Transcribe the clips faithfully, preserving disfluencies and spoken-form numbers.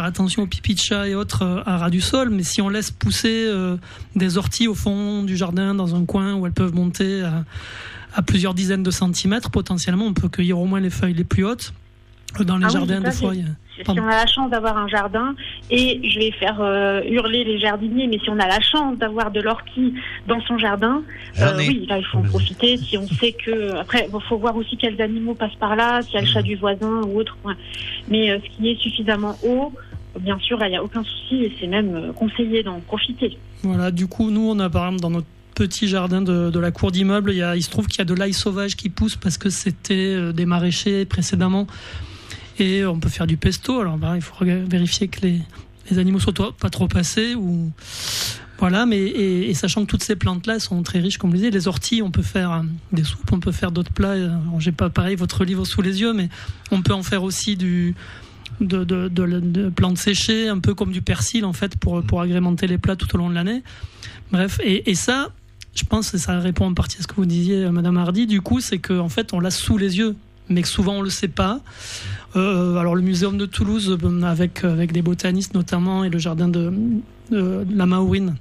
faire attention aux pipis de chat et autres euh, à ras du sol, mais si on laisse pousser euh, des orties au fond du jardin, dans un coin où elles peuvent monter à, à plusieurs dizaines de centimètres, potentiellement, on peut cueillir au moins les feuilles les plus hautes. Dans les ah jardins, oui, des fois, il y a... Si on a la chance d'avoir un jardin, et je vais faire euh, hurler les jardiniers, mais si on a la chance d'avoir de l'ortie dans son jardin, euh, oui, là il faut en profiter. Si on sait que, après, il faut voir aussi quels animaux passent par là, s'il y a le chat du voisin ou autre. Ouais. Mais euh, ce qui est suffisamment haut, bien sûr, il n'y a aucun souci, et c'est même euh, conseillé d'en profiter. Voilà, du coup, nous, on a par exemple dans notre petit jardin de, de la cour d'immeuble, il, y a, il se trouve qu'il y a de l'ail sauvage qui pousse parce que c'était euh, des maraîchers précédemment. Et on peut faire du pesto. Alors, bah, il faut vérifier que les, les animaux soient pas trop passés. Ou... Voilà, mais et, et sachant que toutes ces plantes-là sont très riches, comme je disais, les orties, on peut faire euh, des soupes, on peut faire d'autres plats. Alors, j'ai pas pareil votre livre sous les yeux, mais on peut en faire aussi du de, de, de, de plantes séchées, un peu comme du persil en fait, pour pour agrémenter les plats tout au long de l'année. Bref, et, et ça, je pense que ça répond en partie à ce que vous disiez, Madame Hardy. Du coup, c'est qu'en fait, on l'a sous les yeux, mais que souvent on le sait pas. Euh, alors le Muséum de Toulouse, avec avec des botanistes notamment, et le jardin de, de, de la Maurine,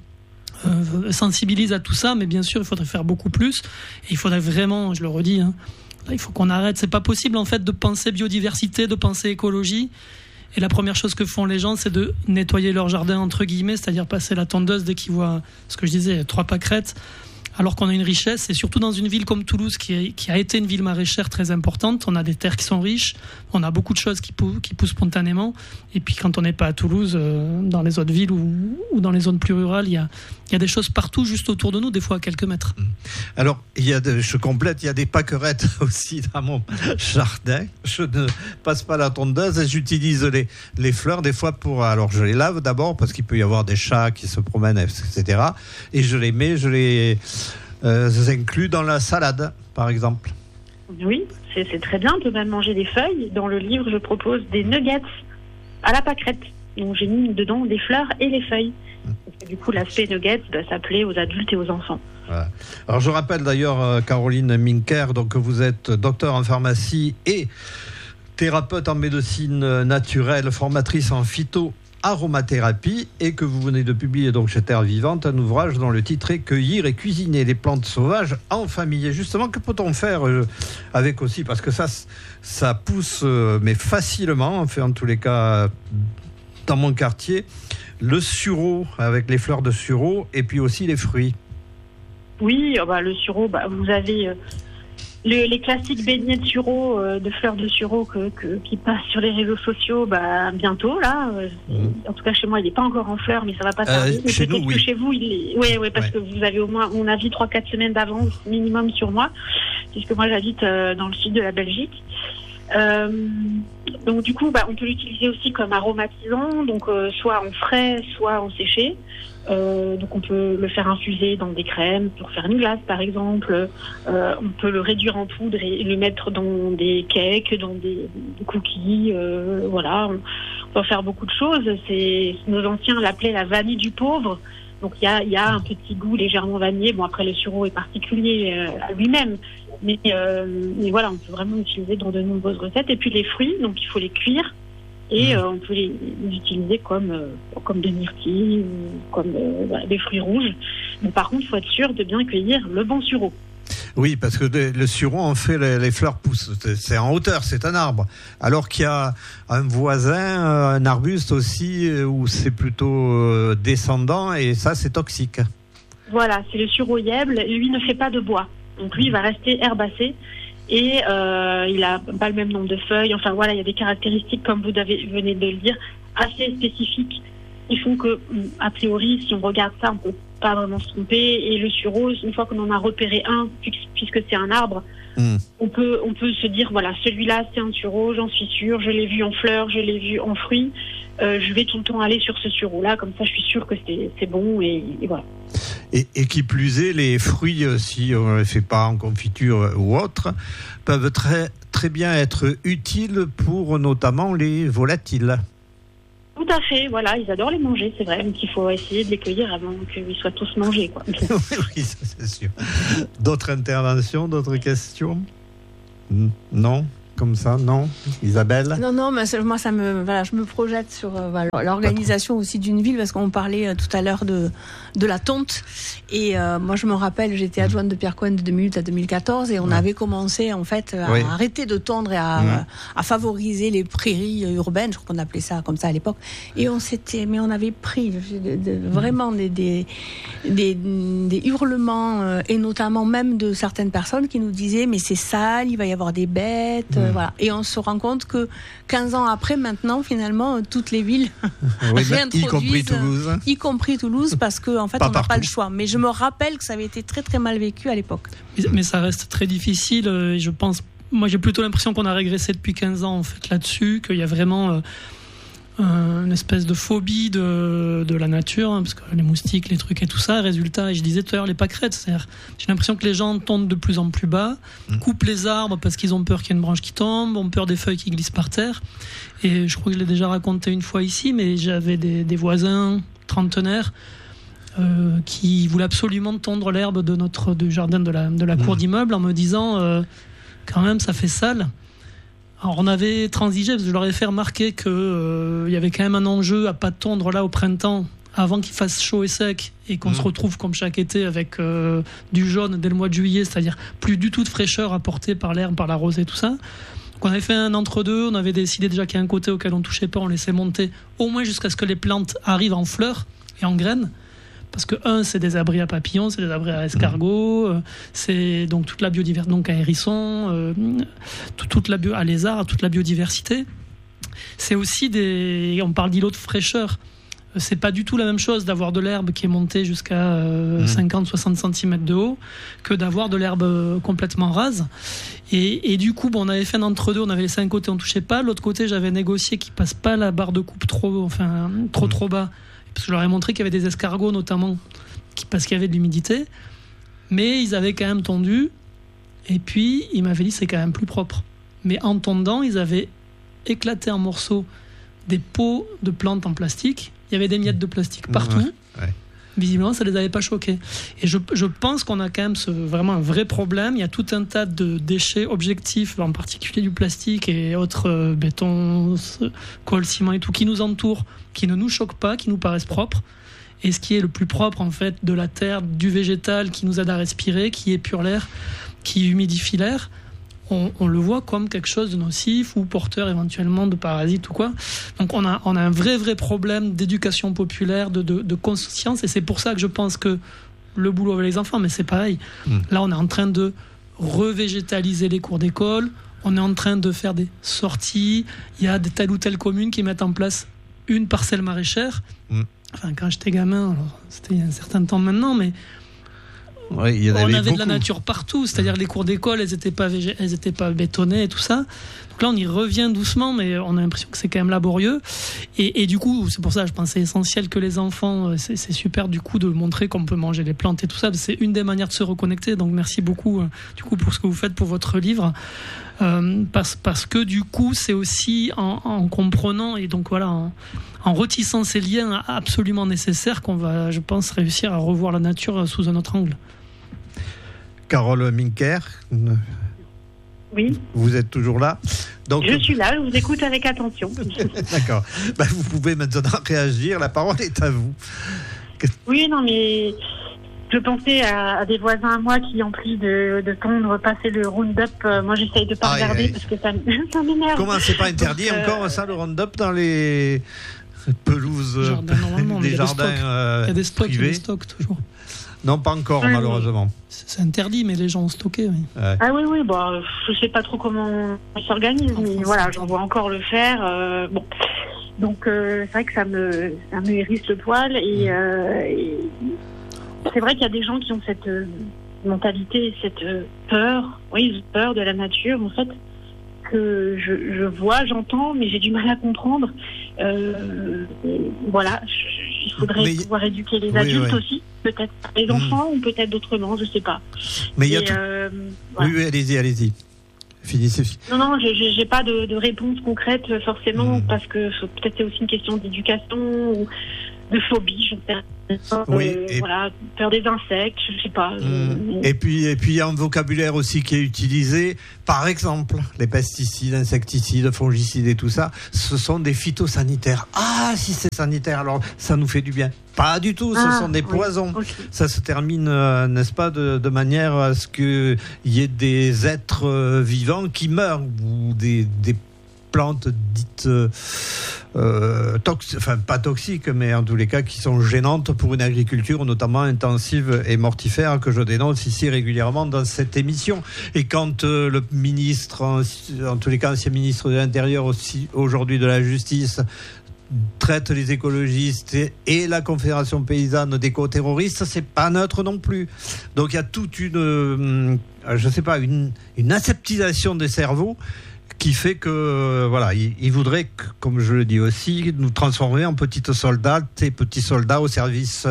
euh, sensibilise à tout ça. Mais bien sûr, il faudrait faire beaucoup plus. Et il faudrait vraiment, je le redis, hein, là, il faut qu'on arrête. C'est pas possible en fait de penser biodiversité, de penser écologie. Et la première chose que font les gens, c'est de nettoyer leur jardin entre guillemets, c'est-à-dire passer la tondeuse dès qu'ils voient, ce que je disais, trois pâquerettes. Alors qu'on a une richesse, et surtout dans une ville comme Toulouse, qui, est, qui a été une ville maraîchère très importante. On a des terres qui sont riches, on a beaucoup de choses qui, pou- qui poussent spontanément. Et puis quand on n'est pas à Toulouse, euh, dans les autres villes ou, ou dans les zones plus rurales, il y a, il y a des choses partout, juste autour de nous, des fois à quelques mètres. Alors, il y a de, je complète, il y a des pâquerettes aussi dans mon jardin. Je ne passe pas la tondeuse, j'utilise les, les fleurs des fois pour... Alors, je les lave d'abord, parce qu'il peut y avoir des chats qui se promènent, et cetera. Et je les mets, je les... Euh, inclus dans la salade, par exemple. Oui, c'est, c'est très bien. On peut même manger des feuilles. Dans le livre, je propose des nuggets à la pâquerette. Donc j'ai mis dedans des fleurs et les feuilles. Parce que, du coup, l'aspect nuggets, bah, ça plaît aux adultes et aux enfants. Voilà. Alors je rappelle d'ailleurs, euh, Caroline Minker, donc vous êtes docteur en pharmacie et thérapeute en médecine naturelle, formatrice en phyto aromathérapie, et que vous venez de publier donc chez Terre Vivante un ouvrage dont le titre est Cueillir et cuisiner les plantes sauvages en famille. Et justement, que peut-on faire euh, avec aussi, parce que ça ça pousse euh, mais facilement, en fait, en tous les cas dans mon quartier, le sureau avec les fleurs de sureau et puis aussi les fruits. Oui, bah, le sureau, bah, vous avez euh, le, les classiques beignets de sureau, euh, de fleurs de sureau que, que, qui passent sur les réseaux sociaux bah, bientôt. Là, euh, mmh. En tout cas, chez moi, il n'est pas encore en fleurs, mais ça va pas tarder. Euh, chez peut-être nous, que oui. Chez vous, il est... Oui, ouais, parce ouais. que vous avez au moins, on a vu trois quatre semaines d'avance minimum sur moi, puisque moi, j'habite euh, dans le sud de la Belgique. Euh, donc du coup, bah, on peut l'utiliser aussi comme aromatisant, donc euh, soit en frais, soit en séché. Euh, donc on peut le faire infuser dans des crèmes pour faire une glace par exemple. Euh, on peut le réduire en poudre et le mettre dans des cakes, dans des, des cookies. Euh, voilà, on peut faire beaucoup de choses. C'est, nos anciens l'appelaient la vanille du pauvre. Donc il y a, y a un petit goût légèrement vanillé. Bon, après le sureau est particulier euh, à lui-même, mais, euh, mais voilà, on peut vraiment l'utiliser dans de nombreuses recettes. Et puis les fruits, donc il faut les cuire et euh, on peut les, les utiliser comme euh, comme des myrtilles ou comme euh, voilà, des fruits rouges. Mais par contre, il faut être sûr de bien cueillir le bon sureau. Oui, parce que le sureau, en fait, les, les fleurs poussent. C'est en hauteur, c'est un arbre. Alors qu'il y a un voisin, un arbuste aussi, où c'est plutôt descendant, et ça, c'est toxique. Voilà, c'est le sureauièble. Lui ne fait pas de bois. Donc lui, il va rester herbacé. Et euh, il n'a pas le même nombre de feuilles. Enfin voilà, il y a des caractéristiques, comme vous avez, venez de le dire, assez spécifiques, qui font que, a priori, si on regarde ça, on peut pas vraiment se tromper. Et le sureau, une fois qu'on en a repéré un, puisque c'est un arbre, mmh. on peut on peut se dire voilà, celui-là c'est un sureau, j'en suis sûre, je l'ai vu en fleurs, je l'ai vu en fruits, euh, je vais tout le temps aller sur ce sureau-là, comme ça je suis sûre que c'est c'est bon et, et voilà. Et, et qui plus est, les fruits, si on ne les fait pas en confiture ou autre, peuvent très très bien être utiles pour notamment les volatiles. Tout à fait, voilà, ils adorent les manger, c'est vrai, donc il faut essayer de les cueillir avant qu'ils soient tous mangés, quoi. oui, oui, ça c'est sûr. D'autres interventions, d'autres questions ? Non ? comme ça, non, Isabelle? Non, non, mais moi, ça me, voilà, je me projette sur euh, voilà, l'organisation aussi d'une ville, parce qu'on parlait euh, tout à l'heure de, de la tonte. Et euh, moi, je me rappelle, j'étais adjointe de Pierre Cohen de deux mille huit à deux mille quatorze, et on ouais. avait commencé, en fait, à oui. arrêter de tondre et à, mmh. à, à favoriser les prairies urbaines, je crois qu'on appelait ça comme ça à l'époque. Et on s'était, mais on avait pris de, de, vraiment des, des, des, des hurlements, euh, et notamment même de certaines personnes qui nous disaient, mais c'est sale, il va y avoir des bêtes. Mmh. Voilà. Et on se rend compte que quinze ans après, maintenant, finalement, toutes les villes oui, réintroduisent, y compris Toulouse, hein. y compris Toulouse, parce qu'en en fait, pas on n'a pas le choix. Mais je me rappelle que ça avait été très très mal vécu à l'époque. Mais, mais ça reste très difficile. Et je pense, moi, j'ai plutôt l'impression qu'on a régressé depuis quinze ans en fait là-dessus, qu'il y a vraiment euh, une espèce de phobie de, de la nature, hein, parce que les moustiques, les trucs et tout ça. Résultat, et je disais tout à l'heure, les pâquerettes, c'est-à-dire, j'ai l'impression que les gens tondent de plus en plus bas, mmh. coupent les arbres parce qu'ils ont peur qu'il y ait une branche qui tombe, ont peur des feuilles qui glissent par terre. Et je crois que je l'ai déjà raconté une fois ici, mais j'avais des, des voisins trentenaires euh, qui voulaient absolument tondre l'herbe de notre du jardin de la, de la mmh. cour d'immeuble en me disant euh, quand même ça fait sale. Alors on avait transigé parce que je leur ai fait remarquer qu'il euh, y avait quand même un enjeu à pas tondre là au printemps avant qu'il fasse chaud et sec et qu'on mmh. se retrouve comme chaque été avec euh, du jaune dès le mois de juillet, c'est-à-dire plus du tout de fraîcheur apportée par l'herbe, par la rosée, tout ça. Donc on avait fait un entre-deux, on avait décidé déjà qu'il y a un côté auquel on touchait pas, on laissait monter au moins jusqu'à ce que les plantes arrivent en fleurs et en graines. Parce que, un, c'est des abris à papillons, c'est des abris à escargots, mmh. c'est donc toute la biodiversité, donc à hérissons, euh, toute la bio, à lézards, toute la biodiversité. C'est aussi des. On parle d'îlots de fraîcheur. C'est pas du tout la même chose d'avoir de l'herbe qui est montée jusqu'à euh, mmh. cinquante à soixante centimètres de haut que d'avoir de l'herbe complètement rase. Et, et du coup, bon, on avait fait un entre-deux, on avait laissé un côté, on touchait pas. L'autre côté, j'avais négocié qu'il passe pas la barre de coupe trop, enfin, trop, mmh. trop bas. Parce que je leur ai montré qu'il y avait des escargots notamment, parce qu'il y avait de l'humidité, mais ils avaient quand même tondu, et puis ils m'avaient dit c'est quand même plus propre. Mais en tondant, ils avaient éclaté en morceaux des pots de plantes en plastique, il y avait des miettes de plastique partout, ouais, ouais. Visiblement ça les avait pas choqués. Et je, je pense qu'on a quand même ce, vraiment un vrai problème, il y a tout un tas de déchets objectifs, en particulier du plastique et autres euh, béton, colle, ciment et tout, qui nous entourent, qui ne nous choquent pas, qui nous paraissent propres. Et ce qui est le plus propre en fait de la terre, du végétal qui nous aide à respirer, qui épure l'air, qui humidifie l'air, on, on le voit comme quelque chose de nocif ou porteur éventuellement de parasites ou quoi. Donc on a, on a un vrai vrai problème d'éducation populaire, de, de, de conscience, et c'est pour ça que je pense que le boulot avec les enfants, mais c'est pareil. Mmh. Là on est en train de revégétaliser les cours d'école, on est en train de faire des sorties, il y a telle ou telle commune qui mettent en place une parcelle maraîchère. Mmh. Enfin, quand j'étais gamin, alors, c'était il y a un certain temps maintenant, mais ouais, il y en on avait, avait beaucoup. De la nature partout. C'est-à-dire mmh. les cours d'école, elles n'étaient pas, végé- elles étaient pas bétonnées et tout ça. Donc là, on y revient doucement, mais on a l'impression que c'est quand même laborieux. Et, et du coup, c'est pour ça, je pense que c'est essentiel que les enfants, c'est, c'est super du coup de montrer qu'on peut manger les plantes et tout ça. C'est une des manières de se reconnecter. Donc merci beaucoup du coup pour ce que vous faites pour votre livre. Euh, parce, parce que du coup, c'est aussi en, en comprenant et donc voilà, en, en retissant ces liens absolument nécessaires qu'on va, je pense, réussir à revoir la nature sous un autre angle. Carole Minker, oui. Vous êtes toujours là. Donc, je suis là, je vous écoute avec attention. D'accord. Ben, vous pouvez maintenant réagir, la parole est à vous. Oui, non, mais je pensais à, à des voisins à moi qui ont pris de, de tondre, passer le Roundup. Euh, moi, j'essaye de pas ah, regarder aïe, parce que ça, ça m'énerve. Comment c'est pas interdit Donc, encore euh... ça, le Roundup dans les pelouses jardin, normalement, des il jardins euh, il y a des stocks, privés. Il y a des stocks toujours. Non, pas encore, oui, malheureusement. C'est interdit, mais les gens ont stocké, oui. Ouais. Ah oui, oui, bah, je sais pas trop comment ils s'organisent, mais France, voilà, j'en vois encore le faire. Euh, bon. Donc, euh, c'est vrai que ça me, ça me hérisse le poil, et, euh, et c'est vrai qu'il y a des gens qui ont cette euh, mentalité, cette euh, peur, oui, peur de la nature, en fait, que je, je vois, j'entends, mais j'ai du mal à comprendre. Euh, voilà, je, il faudrait mais, pouvoir éduquer les oui, adultes oui. aussi, peut-être les enfants mmh. ou peut-être d'autrement, je sais pas. Mais il y a tout... euh, voilà. Oui, oui, allez-y, allez-y. Finissez. Non, non, j'ai, j'ai pas de, de réponse concrète forcément mmh. parce que peut-être c'est aussi une question d'éducation ou de phobie, je sais pas. Oui, euh, et... voilà, peur des insectes, je sais pas. Mmh. Et puis, et puis il y a un vocabulaire aussi qui est utilisé. Par exemple, les pesticides, insecticides, fongicides et tout ça, ce sont des phytosanitaires. Ah, si c'est sanitaire, alors ça nous fait du bien. Pas du tout, ce ah, sont des oui. poisons. Okay. Ça se termine, euh, n'est-ce pas, de, de manière à ce qu'il y ait des êtres euh, vivants qui meurent ou des, des plantes dites euh, euh, toxiques, enfin pas toxiques, mais en tous les cas qui sont gênantes pour une agriculture notamment intensive et mortifère que je dénonce ici régulièrement dans cette émission. Et quand euh, le ministre, en, en tous les cas ancien ministre de l'Intérieur, aussi aujourd'hui de la Justice, traite les écologistes et, et la Confédération paysanne d'éco-terroristes, c'est pas neutre non plus. Donc il y a toute une, euh, je sais pas, une, une aseptisation des cerveaux qui fait que, euh, voilà, il, il voudrait, que, comme je le dis aussi, nous transformer en petites soldats, et petits soldats au service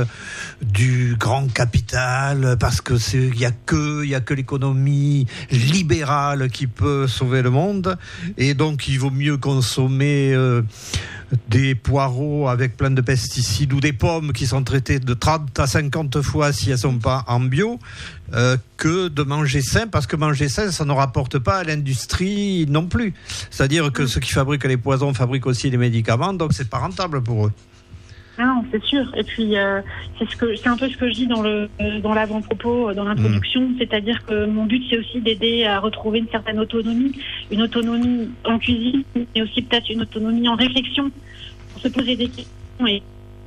du grand capital, parce que c'est, il y a que, il y a que l'économie libérale qui peut sauver le monde, et donc il vaut mieux consommer euh, des poireaux avec plein de pesticides ou des pommes qui sont traitées de trente à cinquante fois si elles sont pas en bio, euh, que de manger sain, parce que manger sain, ça ne rapporte pas à l'industrie non plus. C'est-à-dire que ceux qui fabriquent les poisons fabriquent aussi les médicaments, donc c'est pas rentable pour eux. Non, c'est sûr. Et puis euh, c'est ce que c'est un peu ce que je dis dans le dans l'avant-propos, dans l'introduction, mmh. c'est-à-dire que mon but c'est aussi d'aider à retrouver une certaine autonomie, une autonomie en cuisine, mais aussi peut-être une autonomie en réflexion, pour se poser des questions. Et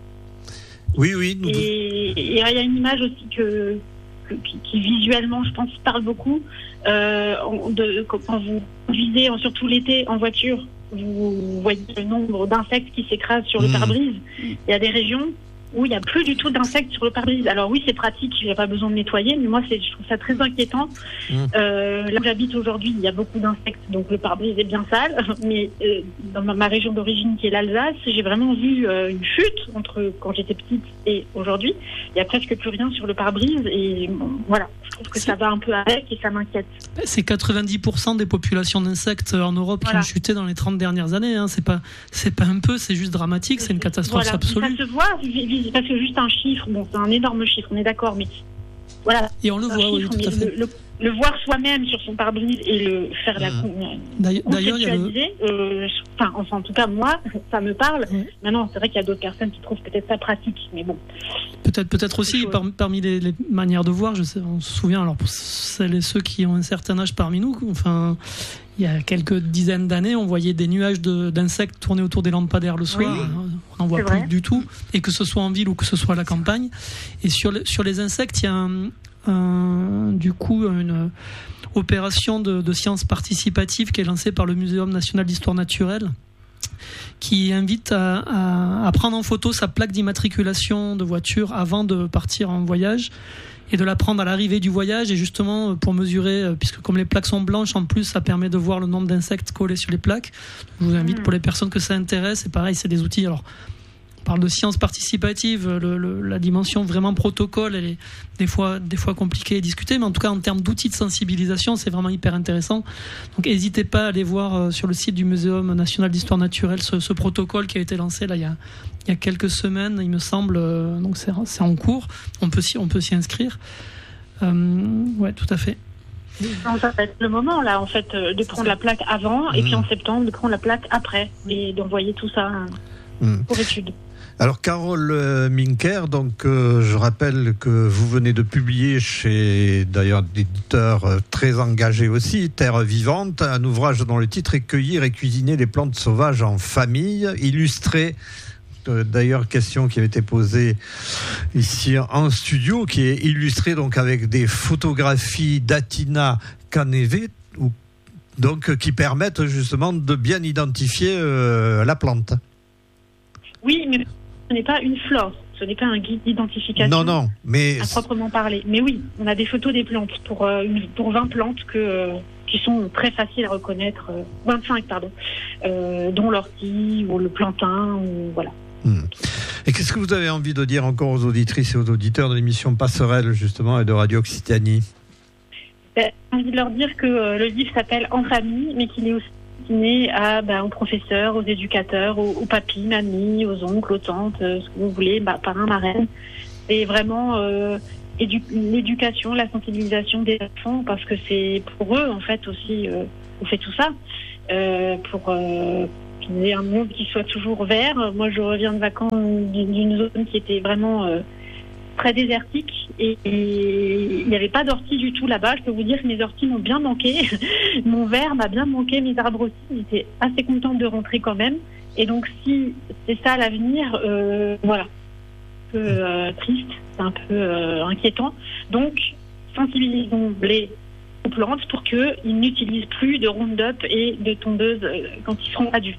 oui, oui. Nous... Et il y a une image aussi que, que qui, qui visuellement, je pense, parle beaucoup. Euh, de, quand vous conduisez, surtout l'été, en voiture. Vous voyez le nombre d'insectes qui s'écrasent sur le mmh. pare-brise. Il y a des régions où il n'y a plus du tout d'insectes sur le pare-brise. Alors oui, c'est pratique, il n'y a pas besoin de nettoyer, mais moi, c'est, je trouve ça très inquiétant. Mmh. Euh, là où j'habite aujourd'hui, il y a beaucoup d'insectes, donc le pare-brise est bien sale. Mais euh, dans ma, ma région d'origine, qui est l'Alsace, j'ai vraiment vu euh, une chute entre quand j'étais petite et aujourd'hui. Il n'y a presque plus rien sur le pare-brise. Et bon, voilà, je trouve que c'est... ça va un peu avec et ça m'inquiète. C'est quatre-vingt-dix pour cent des populations d'insectes en Europe voilà. qui ont chuté dans les trente dernières années. Hein. C'est pas, c'est pas un peu, c'est juste dramatique, c'est une catastrophe voilà. absolue. Ça se voit, parce que juste un chiffre, bon, c'est un énorme chiffre, on est d'accord, mais voilà. Et on le voit, chiffre, oui, tout à fait. Le, le, le voir soi-même sur son pare-brise et le faire la con, d'ailleurs, conceptualiser, le... euh, enfin, enfin, en tout cas, moi, ça me parle. Oui. Maintenant, c'est vrai qu'il y a d'autres personnes qui trouvent peut-être ça pratique, mais bon. Peut-être, peut-être aussi, par, parmi les, les manières de voir, je sais, on se souvient, alors pour celles et ceux qui ont un certain âge parmi nous, enfin, il y a quelques dizaines d'années, on voyait des nuages de, d'insectes tourner autour des lampadaires le soir. Oui. On n'en voit c'est plus vrai. Du tout, et que ce soit en ville ou que ce soit à la campagne. Et sur, le, sur les insectes, il y a un, un, du coup une opération de, de sciences participatives qui est lancée par le Muséum national d'histoire naturelle, qui invite à, à, à prendre en photo sa plaque d'immatriculation de voiture avant de partir en voyage, et de la prendre à l'arrivée du voyage, et justement pour mesurer, puisque comme les plaques sont blanches en plus, ça permet de voir le nombre d'insectes collés sur les plaques. Je vous invite, pour les personnes que ça intéresse, c'est pareil, c'est des outils. Alors on parle de sciences participatives, le, le, la dimension vraiment protocole, elle est des fois, des fois compliquée à discuter, mais en tout cas en termes d'outils de sensibilisation, c'est vraiment hyper intéressant. Donc n'hésitez pas à aller voir euh, sur le site du Muséum national d'histoire naturelle ce, ce protocole qui a été lancé là il y a, il y a quelques semaines, il me semble. Euh, donc c'est, c'est en cours, on peut s'y, on peut s'y inscrire. Euh, ouais, tout à fait. Non, ça va être le moment là, en fait, de prendre la plaque avant, mmh. et puis en septembre de prendre la plaque après, et d'envoyer tout ça mmh. pour étude. Alors Carole Minker, donc euh, je rappelle que vous venez de publier chez d'ailleurs d'éditeurs euh, très engagés aussi, Terre vivante, un ouvrage dont le titre est Cueillir et cuisiner les plantes sauvages en famille, illustré. Euh, d'ailleurs, question qui avait été posée ici en studio, qui est illustré donc avec des photographies d'Atina Caneve, ou donc qui permettent justement de bien identifier euh, la plante. Oui, mais ce n'est pas une flore, ce n'est pas un guide d'identification. Non, non, mais à proprement parler. Mais oui, on a des photos des plantes pour euh, une, pour vingt plantes que euh, qui sont très faciles à reconnaître, euh, vingt-cinq pardon, euh, dont l'ortie ou le plantain ou voilà. Hmm. Et qu'est-ce que vous avez envie de dire encore aux auditrices et aux auditeurs de l'émission Passerelle justement et de Radio Occitanie? Ben, j'ai envie de leur dire que euh, le livre s'appelle En famille, mais qu'il est aussi destiné à, ben, aux professeurs, aux éducateurs, aux, aux papis, mamies, aux oncles, aux tantes, euh, ce que vous voulez, bah, parrains, marraines. C'est vraiment euh, édu- l'éducation, la sensibilisation des enfants, parce que c'est pour eux, en fait, aussi, euh, on fait tout ça, euh, pour euh, qu'il y ait un monde qui soit toujours vert. Moi, je reviens de vacances d'une zone qui était vraiment euh, très désertique, et, et il n'y avait pas d'orties du tout là-bas. Je peux vous dire que mes orties m'ont bien manqué, mon verre m'a bien manqué, mes arbres aussi. J'étais assez contente de rentrer quand même. Et donc, si c'est ça l'avenir, euh, voilà, un peu euh, triste, c'est un peu euh, inquiétant. Donc, sensibilisons les plantes pour qu'ils n'utilisent plus de Roundup et de tondeuses euh, quand ils seront adultes.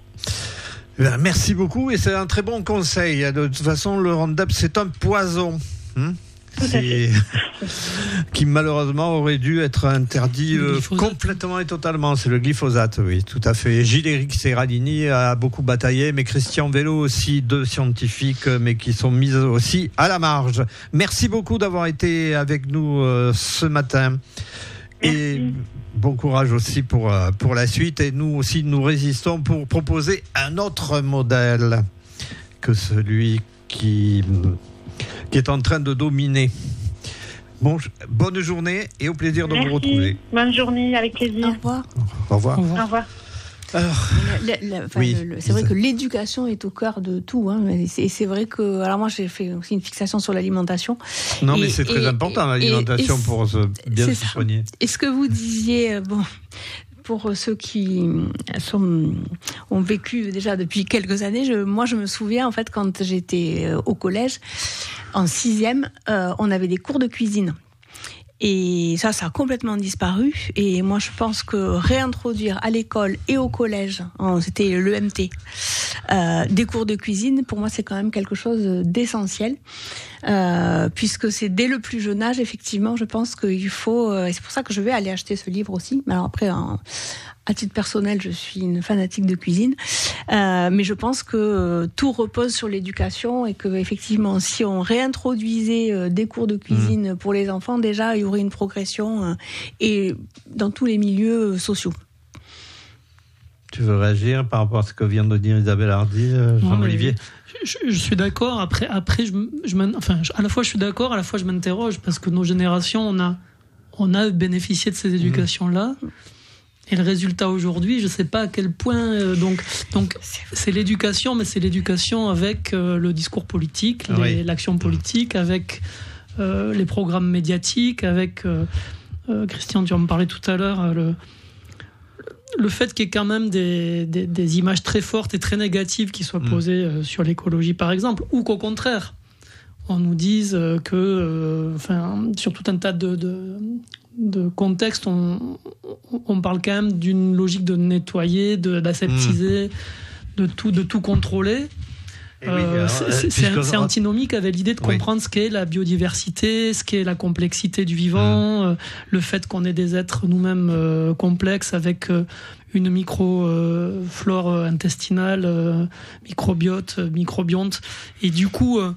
Merci beaucoup, et c'est un très bon conseil. De toute façon, le Roundup, c'est un poison. Hein, c'est... qui malheureusement aurait dû être interdit euh, complètement et totalement. C'est le glyphosate, oui, tout à fait. Gilles-Éric Serralini a beaucoup bataillé, mais Christian Vélo aussi, deux scientifiques, mais qui sont mis aussi à la marge. Merci beaucoup d'avoir été avec nous euh, ce matin. Merci. Et bon courage aussi pour, pour la suite. Et nous aussi, nous résistons pour proposer un autre modèle que celui qui, qui est en train de dominer. Bon, bonne journée et au plaisir de Merci. vous retrouver. Bonne journée, avec plaisir. Au revoir. Au revoir. Au revoir. Alors, La- la- enfin, oui, le- le- c'est vrai que l'éducation est au cœur de tout. Hein, et c'est, c'est vrai que. Alors, moi, j'ai fait aussi une fixation sur l'alimentation. non, Et- mais c'est très et- important, et- l'alimentation, et- pour se, bien c'est se ça. soigner. Et ce que vous disiez, euh, bon, pour ceux qui sont, ont vécu déjà depuis quelques années, je, moi, je me souviens, en fait, quand j'étais euh, au collège, en sixième, euh, on avait des cours de cuisine. Et ça, ça a complètement disparu. Et moi, je pense que réintroduire à l'école et au collège, hein, c'était l'E M T, euh, des cours de cuisine, pour moi, c'est quand même quelque chose d'essentiel. Euh, puisque c'est dès le plus jeune âge, effectivement, je pense qu'il faut... Euh, et c'est pour ça que je vais aller acheter ce livre aussi. Alors après, hein, à titre personnel, je suis une fanatique de cuisine. Euh, mais je pense que euh, tout repose sur l'éducation et que, effectivement, si on réintroduisait euh, des cours de cuisine mmh. pour les enfants, déjà, il y aurait une progression euh, et dans tous les milieux euh, sociaux. Tu veux réagir par rapport à ce que vient de dire Isabelle Hardy, euh, Jean-Olivier ? Je, je suis d'accord. Après, après, je, je enfin, à la fois je suis d'accord, à la fois je m'interroge parce que nos générations, on a, on a bénéficié de ces éducations-là. Et le résultat aujourd'hui, je ne sais pas à quel point. Euh, donc, donc, c'est l'éducation, mais c'est l'éducation avec euh, le discours politique, les, oui. l'action politique, avec euh, les programmes médiatiques, avec euh, euh, Christian, tu en me parlais tout à l'heure. Euh, le, Le fait qu'il y ait quand même des, des, des images très fortes et très négatives qui soient posées euh, sur l'écologie, par exemple, ou qu'au contraire, on nous dise euh, que, euh, enfin, sur tout un tas de, de, de contextes, on, on parle quand même d'une logique de nettoyer, de, d'aseptiser, mmh. de, tout, de tout contrôler. Euh, oui, alors, c'est, c'est, c'est antinomique avec l'idée de comprendre oui. ce qu'est la biodiversité, ce qu'est la complexité du vivant, mmh. euh, le fait qu'on est des êtres nous-mêmes euh, complexes avec euh, une micro-flore euh, intestinale, euh, microbiote, euh, microbionte. Et du coup, euh,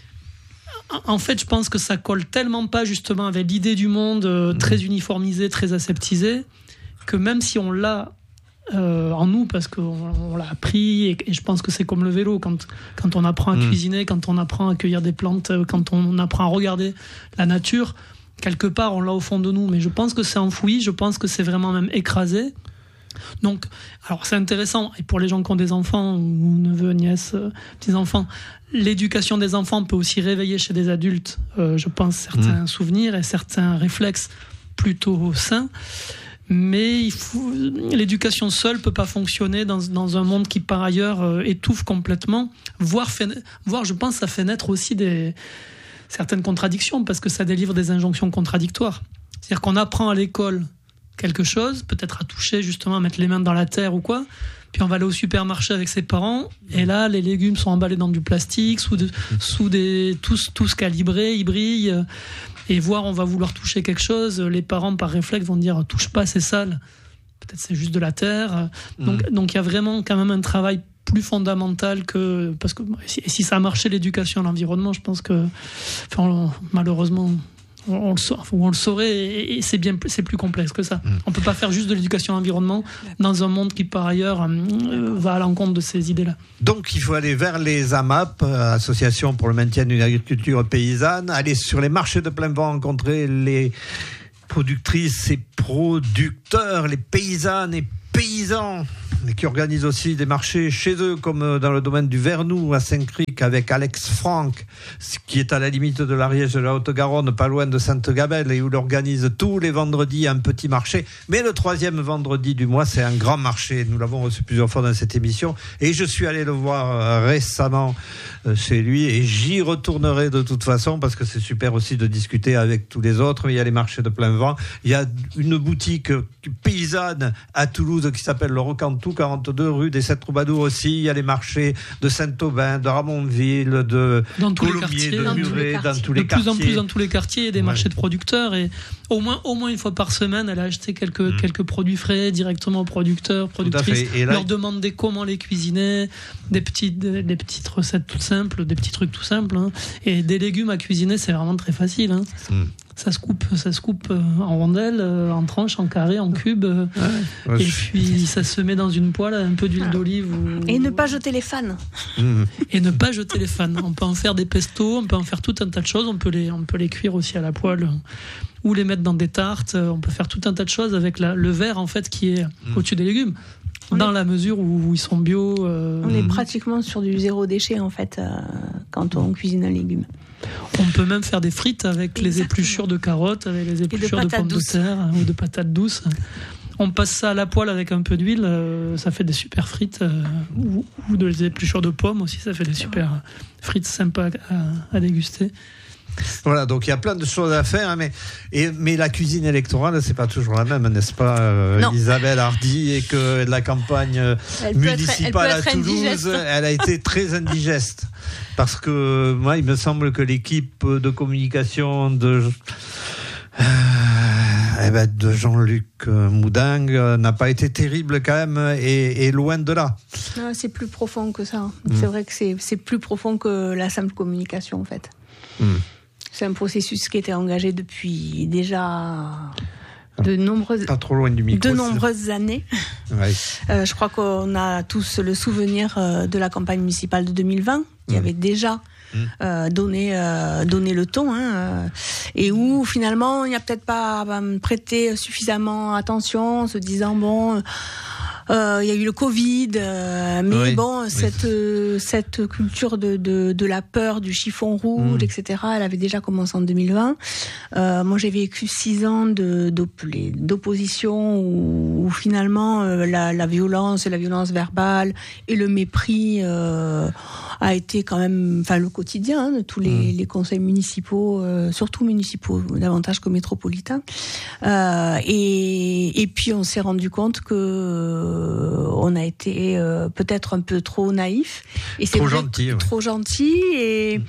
en fait, je pense que ça colle tellement pas justement avec l'idée du monde euh, mmh. très uniformisé, très aseptisé, que même si on l'a Euh, en nous, parce qu'on on l'a appris, et, et je pense que c'est comme le vélo, quand, quand on apprend à mmh. cuisiner, quand on apprend à cueillir des plantes, quand on apprend à regarder la nature, quelque part on l'a au fond de nous, mais je pense que c'est enfoui, je pense que c'est vraiment même écrasé. Donc, alors c'est intéressant, et pour les gens qui ont des enfants, ou neveux, nièces, euh, petits-enfants, l'éducation des enfants peut aussi réveiller chez des adultes, euh, je pense, certains mmh. souvenirs et certains réflexes plutôt sains. Mais il faut, l'éducation seule peut pas fonctionner dans, dans un monde qui, par ailleurs, euh, étouffe complètement. Voire, fait, voire, je pense, ça fait naître aussi des, certaines contradictions, parce que ça délivre des injonctions contradictoires. C'est-à-dire qu'on apprend à l'école quelque chose, peut-être à toucher, justement, à mettre les mains dans la terre ou quoi, puis on va aller au supermarché avec ses parents, et là, les légumes sont emballés dans du plastique, sous, de, sous des, tous, tous calibrés, ils brillent. Et voir, on va vouloir toucher quelque chose, les parents par réflexe vont dire touche pas, c'est sale. Peut-être c'est juste de la terre. Donc, mmh. donc il y a vraiment quand même un travail plus fondamental que parce que si, si ça a marché l'éducation, l'environnement, je pense que, enfin, malheureusement, on, on, le, on le saurait, et, et c'est, bien, c'est plus complexe que ça. Mmh. On ne peut pas faire juste de l'éducation à l'environnement dans un monde qui, par ailleurs, euh, va à l'encontre de ces idées-là. Donc, il faut aller vers les A M A P, Association pour le maintien d'une agriculture paysanne, aller sur les marchés de plein vent, rencontrer les productrices et producteurs, les paysannes et paysans, qui organisent aussi des marchés chez eux, comme dans le domaine du Vernou à Saint-Cric avec Alex Franck, qui est à la limite de l'Ariège de la Haute-Garonne, pas loin de Sainte-Gabelle, et où il organise tous les vendredis un petit marché. Mais le troisième vendredi du mois, c'est un grand marché. Nous l'avons reçu plusieurs fois dans cette émission, et je suis allé le voir récemment chez lui, et j'y retournerai de toute façon, parce que c'est super aussi de discuter avec tous les autres. Il y a les marchés de plein vent, il y a une boutique paysanne à Toulouse qui s'appelle le Rocantou, quarante-deux rue des Sept Troubadours aussi. Il y a les marchés de Saint-Aubin, de Ramonville, de Coulommiers, de Muret, dans tous les quartiers. De plus en plus dans tous les quartiers, il y a des ouais. marchés de producteurs, et au moins, au moins une fois par semaine, elle a acheté quelques, mmh. quelques produits frais directement aux producteurs, productrices, et là, leur demander comment les cuisiner, des petites, des, des petites recettes toutes simples, des petits trucs tout simples, hein. Et des légumes à cuisiner, c'est vraiment très facile, hein. Mmh. Ça se coupe, ça se coupe en rondelles, en tranches, en carrés, en cubes, ouais. et puis ça se met dans une poêle, un peu d'huile ah. d'olive. Ou... Et ne pas jeter les fans. Mmh. Et ne pas jeter les fans. On peut en faire des pestos, on peut en faire tout un tas de choses. On peut les, on peut les cuire aussi à la poêle, ou les mettre dans des tartes. On peut faire tout un tas de choses avec la, le verre en fait qui est mmh. au-dessus des légumes. On dans est... la mesure où, où ils sont bio. Euh... On est pratiquement sur du zéro déchet en fait euh, quand on cuisine un légume. On peut même faire des frites avec Exactement. les épluchures de carottes, avec les épluchures de, de pommes douces. de terre ou de patates douces. On passe ça à la poêle avec un peu d'huile, euh, ça fait des super frites, euh, ou, ou des épluchures de pommes aussi, ça fait des super frites sympas à, à déguster. Voilà, donc il y a plein de choses à faire, hein, mais, et, mais la cuisine électorale, c'est pas toujours la même, n'est-ce pas, euh, Isabelle Hardy, et que la campagne elle municipale être, à Toulouse, indigeste. Elle a été très indigeste. Parce que moi, il me semble que l'équipe de communication de, euh, eh ben, de Jean-Luc Moudingue n'a pas été terrible quand même, et, et loin de là. Non, c'est plus profond que ça. Mmh. C'est vrai que c'est, c'est plus profond que la simple communication, en fait. Mmh. C'est un processus qui était engagé depuis déjà de nombreuses, pas trop loin du micro, de nombreuses années. Ouais. Euh, je crois qu'on a tous le souvenir de la campagne municipale de deux mille vingt, qui mmh. avait déjà mmh. euh, donné, euh, donné le ton, hein, euh, et où finalement il n'y a peut-être pas prêté suffisamment attention, en se disant bon... Euh, Il euh, y a eu le Covid, euh, mais oui, bon, oui. cette euh, cette culture de, de de la peur, du chiffon rouge, mmh. et cetera. Elle avait déjà commencé en deux mille vingt. Euh, moi, j'ai vécu six ans de d'opposition où, où finalement euh, la la violence, la violence verbale et le mépris euh, a été quand même, enfin, le quotidien hein, de tous les mmh. les conseils municipaux, euh, surtout municipaux, davantage que métropolitains. Euh, et et puis on s'est rendu compte que on a été euh, peut-être un peu trop naïf et c'est trop vrai, gentil, ouais. trop gentil et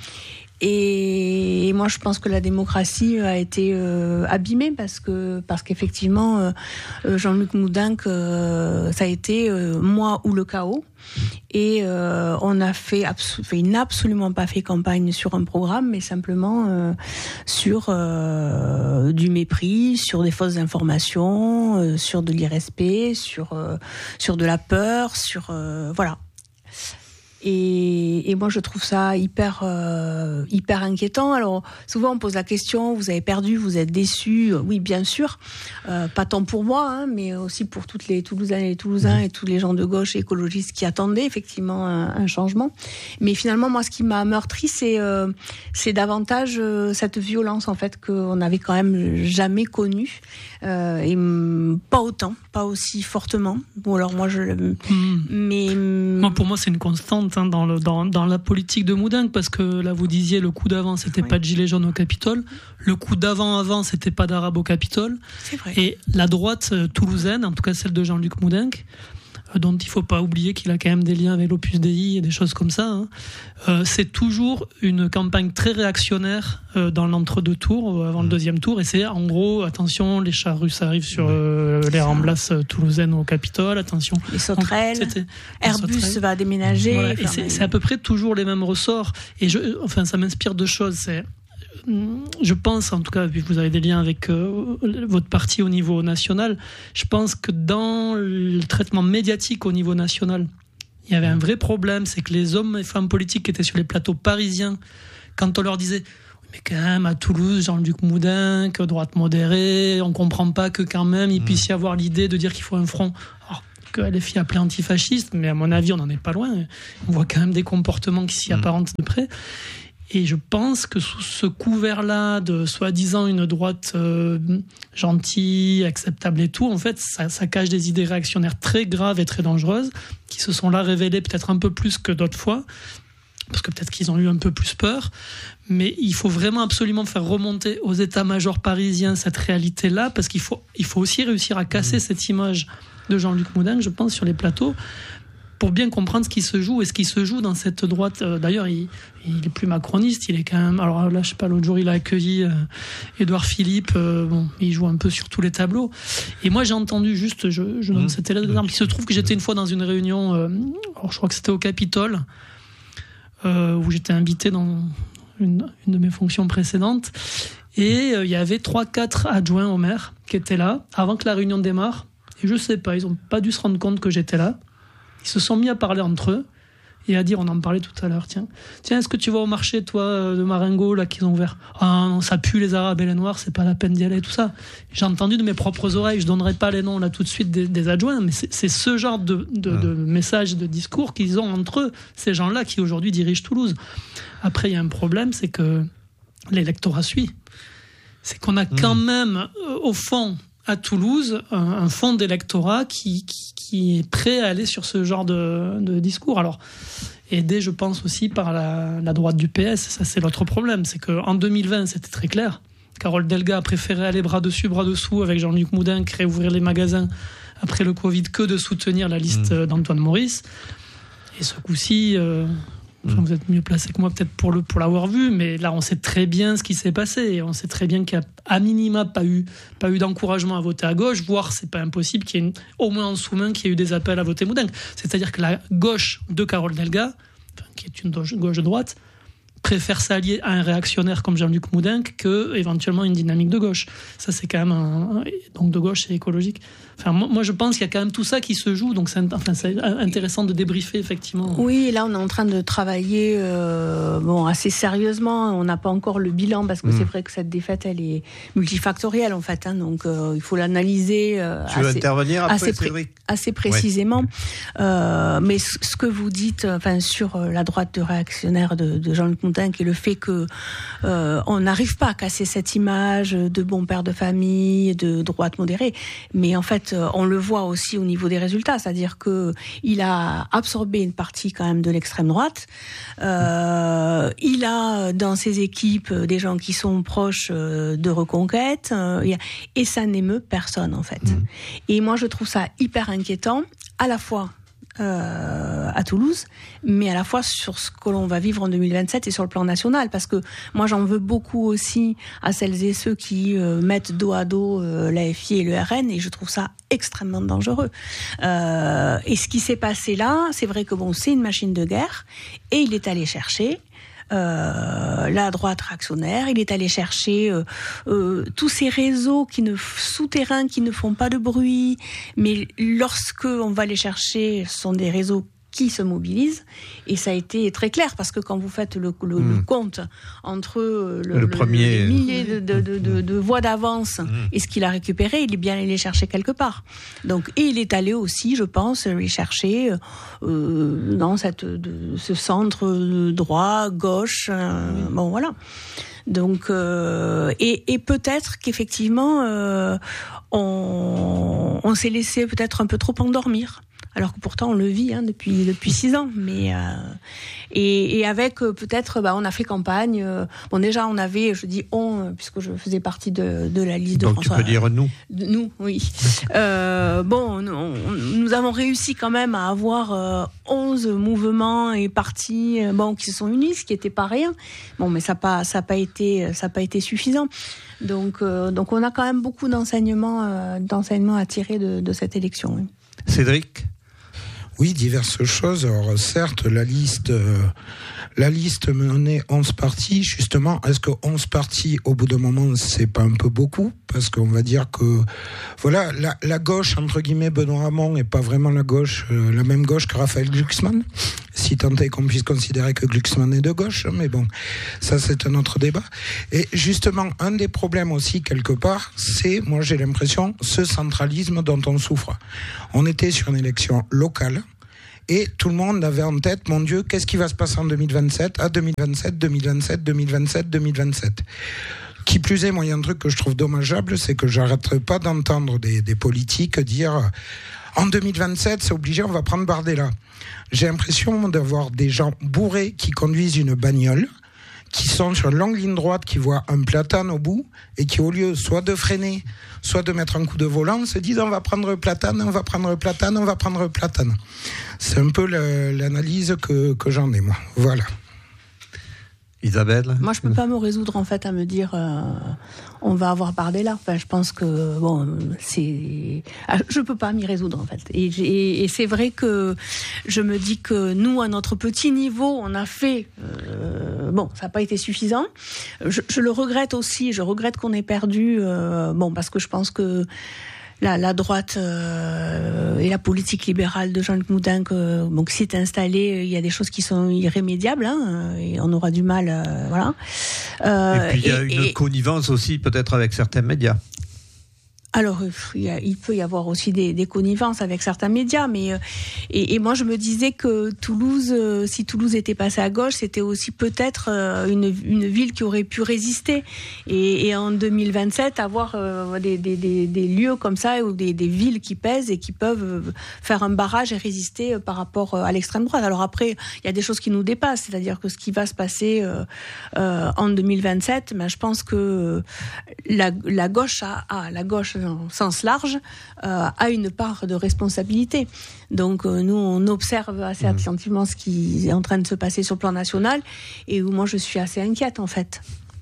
et moi je pense que la démocratie a été euh, abîmée parce que parce qu'effectivement euh, Jean-Luc Moudingue euh, ça a été euh, moi ou le chaos. Et euh, on a fait, abso- fait, il n'a absolument pas fait campagne sur un programme, mais simplement euh, sur euh, du mépris, sur des fausses informations, euh, sur de l'irrespect, sur euh, sur de la peur, sur euh, voilà. Et, et moi, je trouve ça hyper, euh, hyper inquiétant. Alors, souvent, on pose la question, vous avez perdu, vous êtes déçus. Oui, bien sûr. Euh, pas tant pour moi, hein, mais aussi pour toutes les Toulousaines et les Toulousains et tous les gens de gauche et écologistes qui attendaient effectivement un, un changement. Mais finalement, moi, ce qui m'a meurtri, c'est, euh, c'est davantage euh, cette violence, en fait, qu'on n'avait quand même jamais connue. Euh, et m- pas autant, pas aussi fortement. Bon, alors moi, je... Mmh. Mais... Moi, pour moi, c'est une constante Dans, le, dans, dans la politique de Moudingue, parce que là vous disiez le coup d'avant c'était oui. pas de gilets jaunes au Capitole, le coup d'avant avant c'était pas d'arabe au Capitole, c'est vrai. Et la droite toulousaine, en tout cas celle de Jean-Luc Moudingue, dont il faut pas oublier qu'il a quand même des liens avec l'Opus Dei et des choses comme ça, hein. euh, c'est toujours une campagne très réactionnaire euh, dans l'entre-deux tours, euh, avant mmh. le deuxième tour, et c'est en gros, attention, les chars russes arrivent sur euh, les remblasses toulousaines au Capitole, attention. Les sauterelles, Airbus sauterelles. va déménager. Voilà, et c'est, c'est à peu près toujours les mêmes ressorts, et je, enfin ça m'inspire deux choses, c'est je pense, en tout cas, vous avez des liens avec euh, votre parti au niveau national, je pense que dans le traitement médiatique au niveau national, il y avait un vrai problème, c'est que les hommes et femmes politiques qui étaient sur les plateaux parisiens, quand on leur disait mais quand même à Toulouse, Jean-Luc Moudenc, droite modérée, on comprend pas que quand même il mmh. puisse y avoir l'idée de dire qu'il faut un front. Alors que L F I appelait antifasciste, mais à mon avis on n'en est pas loin. On voit quand même des comportements qui s'y apparentent de près. Et je pense que sous ce couvert-là de soi-disant une droite euh, gentille, acceptable et tout, en fait, ça, ça cache des idées réactionnaires très graves et très dangereuses qui se sont là révélées peut-être un peu plus que d'autres fois, parce que peut-être qu'ils ont eu un peu plus peur. Mais il faut vraiment absolument faire remonter aux états-majors parisiens cette réalité-là, parce qu'il faut, il faut aussi réussir à casser mmh. cette image de Jean-Luc Moudenc, je pense, sur les plateaux, pour bien comprendre ce qui se joue et ce qui se joue dans cette droite. D'ailleurs, il, il est plus macroniste, il est quand même... Alors là, je sais pas, l'autre jour, il a accueilli euh, Édouard Philippe, euh, bon, il joue un peu sur tous les tableaux. Et moi, j'ai entendu juste, je, je donne mmh. cette élève d'armes, il se trouve que j'étais une fois dans une réunion, euh, alors je crois que c'était au Capitole, euh, où j'étais invité dans une, une de mes fonctions précédentes, et euh, il y avait trois quatre adjoints au maire qui étaient là, avant que la réunion démarre, et je sais pas, ils ont pas dû se rendre compte que j'étais là. Ils se sont mis à parler entre eux et à dire, on en parlait tout à l'heure, tiens, tiens, est-ce que tu vas au marché, toi, de Marengo, là, qu'ils ont ouvert? Ah non, ça pue les Arabes et les Noirs, c'est pas la peine d'y aller, tout ça. J'ai entendu de mes propres oreilles, je donnerai pas les noms là tout de suite des, des adjoints, mais c'est, c'est ce genre de, de, de messages, de discours qu'ils ont entre eux, ces gens-là qui aujourd'hui dirigent Toulouse. Après, il y a un problème, c'est que l'électorat suit. C'est qu'on a quand mmh. même, euh, au fond, à Toulouse, un, un fond d'électorat qui, qui, qui est prêt à aller sur ce genre de, de discours. Alors, aidé, je pense, aussi par la, la droite du P S. Ça, c'est l'autre problème. C'est qu'en deux mille vingt, c'était très clair. Carole Delga a préféré aller bras dessus, bras dessous avec Jean-Luc Moudenc, réouvrir les magasins après le Covid, que de soutenir la liste mmh. d'Antoine Maurice. Et ce coup-ci... Euh, Enfin, vous êtes mieux placé que moi peut-être pour, le, pour l'avoir vu, mais là on sait très bien ce qui s'est passé et on sait très bien qu'il n'y a à minima pas eu, pas eu d'encouragement à voter à gauche, voire c'est pas impossible qu'il y ait une, au moins en sous-main qu'il y ait eu des appels à voter Moudenc. C'est-à-dire que la gauche de Carole Delga, enfin, qui est une gauche-droite, préfère s'allier à un réactionnaire comme Jean-Luc Moudenc que éventuellement une dynamique de gauche. Ça c'est quand même un, donc de gauche c'est écologique. Enfin, moi, moi je pense qu'il y a quand même tout ça qui se joue, donc c'est, enfin, c'est intéressant de débriefer effectivement. Oui, là on est en train de travailler euh, bon assez sérieusement. On n'a pas encore le bilan parce que mmh. c'est vrai que cette défaite elle est multifactorielle en fait, hein, donc euh, il faut l'analyser. Euh, tu veux assez, intervenir après, assez, pré- assez précisément. Ouais. Euh, mais ce, ce que vous dites, enfin sur la droite de réactionnaire de, de Jean-Luc Moudenc et le fait que euh, on n'arrive pas à casser cette image de bon père de famille, de droite modérée, mais en fait on le voit aussi au niveau des résultats, c'est-à-dire que il a absorbé une partie quand même de l'extrême droite. Euh, il a dans ses équipes des gens qui sont proches de Reconquête, euh, et ça n'émeut personne en fait. Mmh. Et moi je trouve ça hyper inquiétant, à la fois Euh, à Toulouse, mais à la fois sur ce que l'on va vivre en deux mille vingt-sept et sur le plan national, parce que moi j'en veux beaucoup aussi à celles et ceux qui euh, mettent dos à dos euh, l'A F I et le R N, et je trouve ça extrêmement dangereux. Euh, et ce qui s'est passé là, c'est vrai que bon, c'est une machine de guerre, et il est allé chercher Euh, la droite réactionnaire, il est allé chercher euh, euh, tous ces réseaux qui ne, souterrains qui ne font pas de bruit, mais lorsque on va les chercher, ce sont des réseaux qui se mobilisent, et ça a été très clair, parce que quand vous faites le, le, mmh. le compte entre le, le, le premier... le millier de, de, de, de, de voix d'avance mmh. et ce qu'il a récupéré, il est bien allé les chercher quelque part. Donc, et il est allé aussi, je pense, les chercher euh, dans cette, de, ce centre droit, gauche, euh, mmh. bon voilà. Donc, euh, et, et peut-être qu'effectivement, euh, on, on s'est laissé peut-être un peu trop endormir. Alors que pourtant on le vit hein, depuis depuis six ans, mais euh, et, et avec euh, peut-être bah on a fait campagne. Euh, bon déjà on avait, je dis on euh, puisque je faisais partie de de la liste de Donc François. Donc tu peux dire nous. De, nous oui. Euh, bon nous, nous avons réussi quand même à avoir euh, onze mouvements et partis euh, bon qui se sont unis, ce qui était pas rien. Bon mais ça pas ça a pas été ça a pas été suffisant. Donc euh, donc on a quand même beaucoup d'enseignements euh, d'enseignements à tirer de, de cette élection. Oui. Cédric. Oui, diverses choses. Alors, certes, la liste, euh, La liste menait onze partis, justement. Est-ce que onze partis, au bout d'un moment, c'est pas un peu beaucoup? Parce qu'on va dire que, voilà, la, la gauche, entre guillemets, Benoît Hamon n'est pas vraiment la gauche, euh, la même gauche que Raphaël Glucksmann, si tant est qu'on puisse considérer que Glucksmann est de gauche, mais bon, ça c'est un autre débat. Et justement, un des problèmes aussi, quelque part, c'est, moi j'ai l'impression, ce centralisme dont on souffre. On était sur une élection locale, et tout le monde avait en tête, mon Dieu, qu'est-ce qui va se passer en deux mille vingt-sept? Ah, deux mille vingt-sept, deux mille vingt-sept, deux mille vingt-sept, deux mille vingt-sept. Qui plus est, moi, il y a un truc que je trouve dommageable, c'est que j'arrête pas d'entendre des, des politiques dire en deux mille vingt-sept, c'est obligé, on va prendre Bardella. J'ai l'impression d'avoir des gens bourrés qui conduisent une bagnole, qui sont sur une longue ligne droite, qui voient un platane au bout, et qui, au lieu soit de freiner, soit de mettre un coup de volant, se disent on va prendre le platane, on va prendre le platane, on va prendre le platane. C'est un peu le, l'analyse que, que j'en ai, moi. Voilà. Isabelle? Moi, je peux pas me résoudre, en fait, à me dire euh, on va avoir Bardella. Enfin, je pense que, bon, c'est... Je peux pas m'y résoudre, en fait. Et, et, et c'est vrai que je me dis que nous, à notre petit niveau, on a fait... Euh, bon, ça n'a pas été suffisant. Je, je le regrette aussi. Je regrette qu'on ait perdu. Euh, bon, parce que je pense que La, la droite euh, et la politique libérale de Jean-Luc Moudin, que, bon, qui s'est installée, il y a des choses qui sont irrémédiables, hein, et on aura du mal, euh, voilà. Euh, et puis il y a et, une et, connivence aussi, peut-être avec certains médias. Alors, il, y a, il peut y avoir aussi des, des connivences avec certains médias, mais euh, et, et moi je me disais que Toulouse, euh, si Toulouse était passée à gauche, c'était aussi peut-être euh, une, une ville qui aurait pu résister. Et, et en deux mille vingt-sept, avoir euh, des, des, des, des lieux comme ça ou des, des villes qui pèsent et qui peuvent faire un barrage et résister par rapport à l'extrême droite. Alors après, il y a des choses qui nous dépassent, c'est-à-dire que ce qui va se passer euh, euh, en deux mille vingt-sept, ben, je pense que la, la gauche a, a la gauche en sens large, euh, a une part de responsabilité. Donc euh, nous, on observe assez attentivement ce qui est en train de se passer sur le plan national, et où moi je suis assez inquiète, en fait.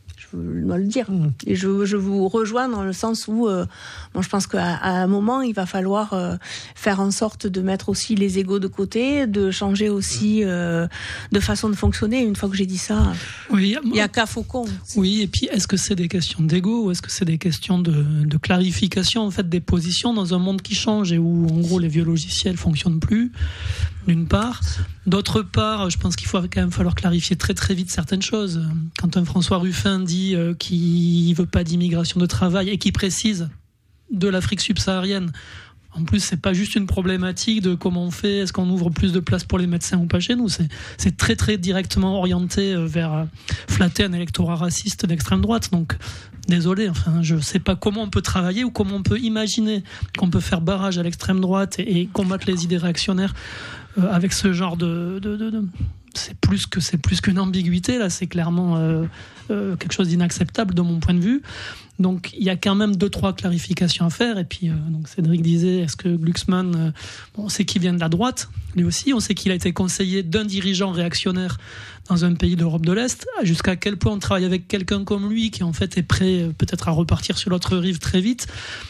Je dois le dire. Et je, je vous rejoins dans le sens où, euh, bon, je pense qu'à à un moment, il va falloir euh, faire en sorte de mettre aussi les égos de côté, de changer aussi euh, de façon de fonctionner. Une fois que j'ai dit ça, oui, il n'y a qu'à Faucon. Oui, et puis est-ce que c'est des questions d'égo ou est-ce que c'est des questions de, de clarification, en fait, des positions dans un monde qui change et où, en gros, les vieux logiciels fonctionnent plus, d'une part. D'autre part, je pense qu'il faut quand même falloir clarifier très très vite certaines choses. Quand un François Ruffin dit euh, qu'il ne veut pas d'immigration de travail et qu'il précise de l'Afrique subsaharienne, en plus, c'est pas juste une problématique de comment on fait, est-ce qu'on ouvre plus de places pour les médecins ou pas chez nous, c'est, c'est très très directement orienté vers flatter un électorat raciste d'extrême droite. Donc, désolé, enfin, je sais pas comment on peut travailler ou comment on peut imaginer qu'on peut faire barrage à l'extrême droite et, et combattre les idées réactionnaires euh, avec ce genre de... de, de, de... C'est plus que c'est plus qu'une ambiguïté, là, c'est clairement euh, euh, quelque chose d'inacceptable de mon point de vue. Donc il y a quand même deux trois clarifications à faire. Et puis euh, donc Cédric disait, est-ce que Glucksmann, euh, on sait qu'il vient de la droite, lui aussi, on sait qu'il a été conseiller d'un dirigeant réactionnaire dans un pays d'Europe de l'Est. Jusqu'à quel point on travaille avec quelqu'un comme lui qui en fait est prêt euh, peut-être à repartir sur l'autre rive très vite.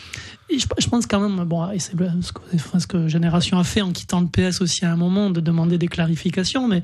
Et je, je pense quand même, bon, et c'est ce que, ce que Génération a fait en quittant le P S aussi à un moment, de demander des clarifications, mais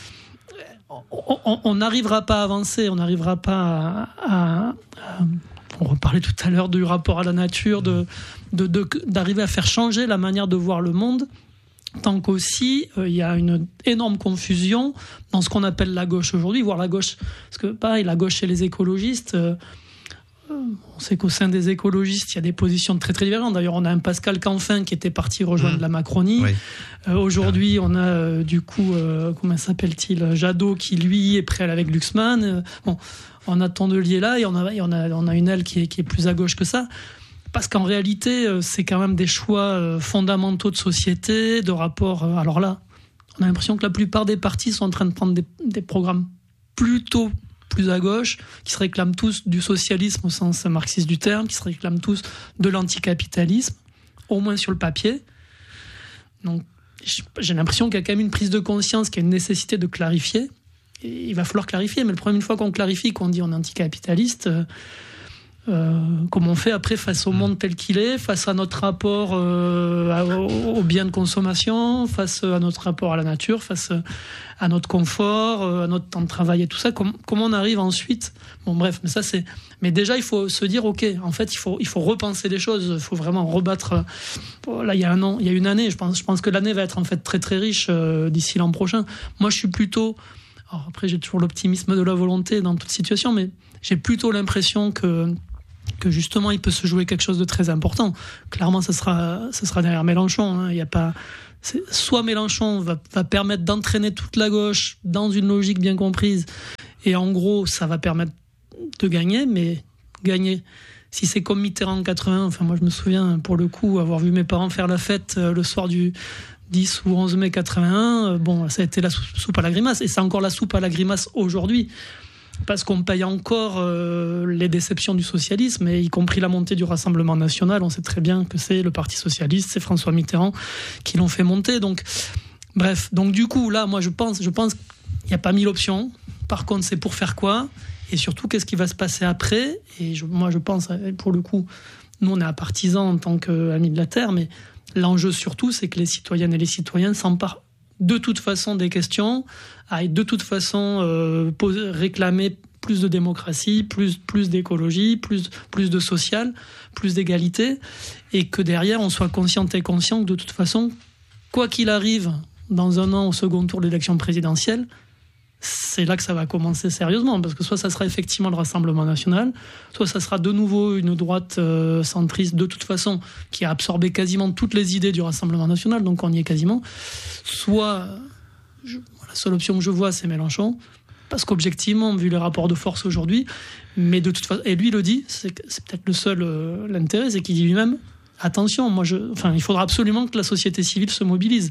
on n'arrivera pas à avancer, on n'arrivera pas à, à, à... On reparlait tout à l'heure du rapport à la nature, de, de, de, d'arriver à faire changer la manière de voir le monde, tant qu'aussi il euh, y a une énorme confusion dans ce qu'on appelle la gauche aujourd'hui, voire la gauche, parce que pareil, la gauche chez les écologistes... Euh, on sait qu'au sein des écologistes, il y a des positions très très différentes. D'ailleurs, on a un Pascal Canfin qui était parti rejoindre mmh. la Macronie. Oui. Euh, aujourd'hui, on a euh, du coup, euh, comment s'appelle-t-il, Jadot, qui lui est prêt à aller avec Glucksmann. Euh, bon, on a Tondelier là et on a, et on a, on a une aile qui est, qui est plus à gauche que ça. Parce qu'en réalité, euh, c'est quand même des choix euh, fondamentaux de société, de rapport. Euh, alors là, on a l'impression que la plupart des partis sont en train de prendre des, des programmes plutôt plus à gauche, qui se réclament tous du socialisme au sens marxiste du terme, qui se réclament tous de l'anticapitalisme, au moins sur le papier. Donc, j'ai l'impression qu'il y a quand même une prise de conscience, qu'il y a une nécessité de clarifier. Et il va falloir clarifier, mais le problème, une fois qu'on clarifie, qu'on dit on est anticapitaliste, euh, Euh, comment on fait après face au monde tel qu'il est, face à notre rapport euh, à, aux, aux biens de consommation, face à notre rapport à la nature, face à notre confort, à notre temps de travail et tout ça. Com- comment on arrive ensuite? Bon, bref, mais ça c'est. Mais déjà, il faut se dire, ok, en fait, il faut il faut repenser les choses. Il faut vraiment rebattre. Là, il y a un an, il y a une année. Je pense, je pense que l'année va être en fait très très riche euh, d'ici l'an prochain. Moi, je suis plutôt. Alors après, j'ai toujours l'optimisme de la volonté dans toute situation, mais j'ai plutôt l'impression que que justement il peut se jouer quelque chose de très important. Clairement, ça sera, ça sera derrière Mélenchon. Hein. Il y a pas, c'est, soit Mélenchon va, va permettre d'entraîner toute la gauche dans une logique bien comprise, et en gros, ça va permettre de gagner, mais gagner. Si c'est comme Mitterrand en quatre-vingts, enfin moi je me souviens pour le coup avoir vu mes parents faire la fête le soir du dix ou onze mai quatre-vingt-un, bon, ça a été la soupe à la grimace, et c'est encore la soupe à la grimace aujourd'hui. Parce qu'on paye encore euh, les déceptions du socialisme, et y compris la montée du Rassemblement national. On sait très bien que c'est le Parti socialiste, c'est François Mitterrand qui l'ont fait monter. Donc, bref, donc du coup, là, moi, je pense, je pense qu'il n'y a pas mille options. Par contre, c'est pour faire quoi? Et surtout, qu'est-ce qui va se passer après? Et je, moi, je pense, pour le coup, nous, on est à partisans en tant qu'amis de la Terre, mais l'enjeu surtout, c'est que les citoyennes et les citoyens s'emparent de toute façon des questions, à de toute façon euh, poser, réclamer plus de démocratie, plus, plus d'écologie, plus, plus de social, plus d'égalité, et que derrière on soit conscient et conscient que de toute façon, quoi qu'il arrive dans un an au second tour de l'élection présidentielle, c'est là que ça va commencer sérieusement, parce que soit ça sera effectivement le Rassemblement national, soit ça sera de nouveau une droite euh, centriste de toute façon qui a absorbé quasiment toutes les idées du Rassemblement national, donc on y est quasiment, soit je, la seule option que je vois c'est Mélenchon, parce qu'objectivement vu les rapports de force aujourd'hui, mais de toute façon, et lui le dit, c'est, c'est peut-être le seul euh, l'intérêt, c'est qu'il dit lui-même attention, moi je, enfin il faudra absolument que la société civile se mobilise,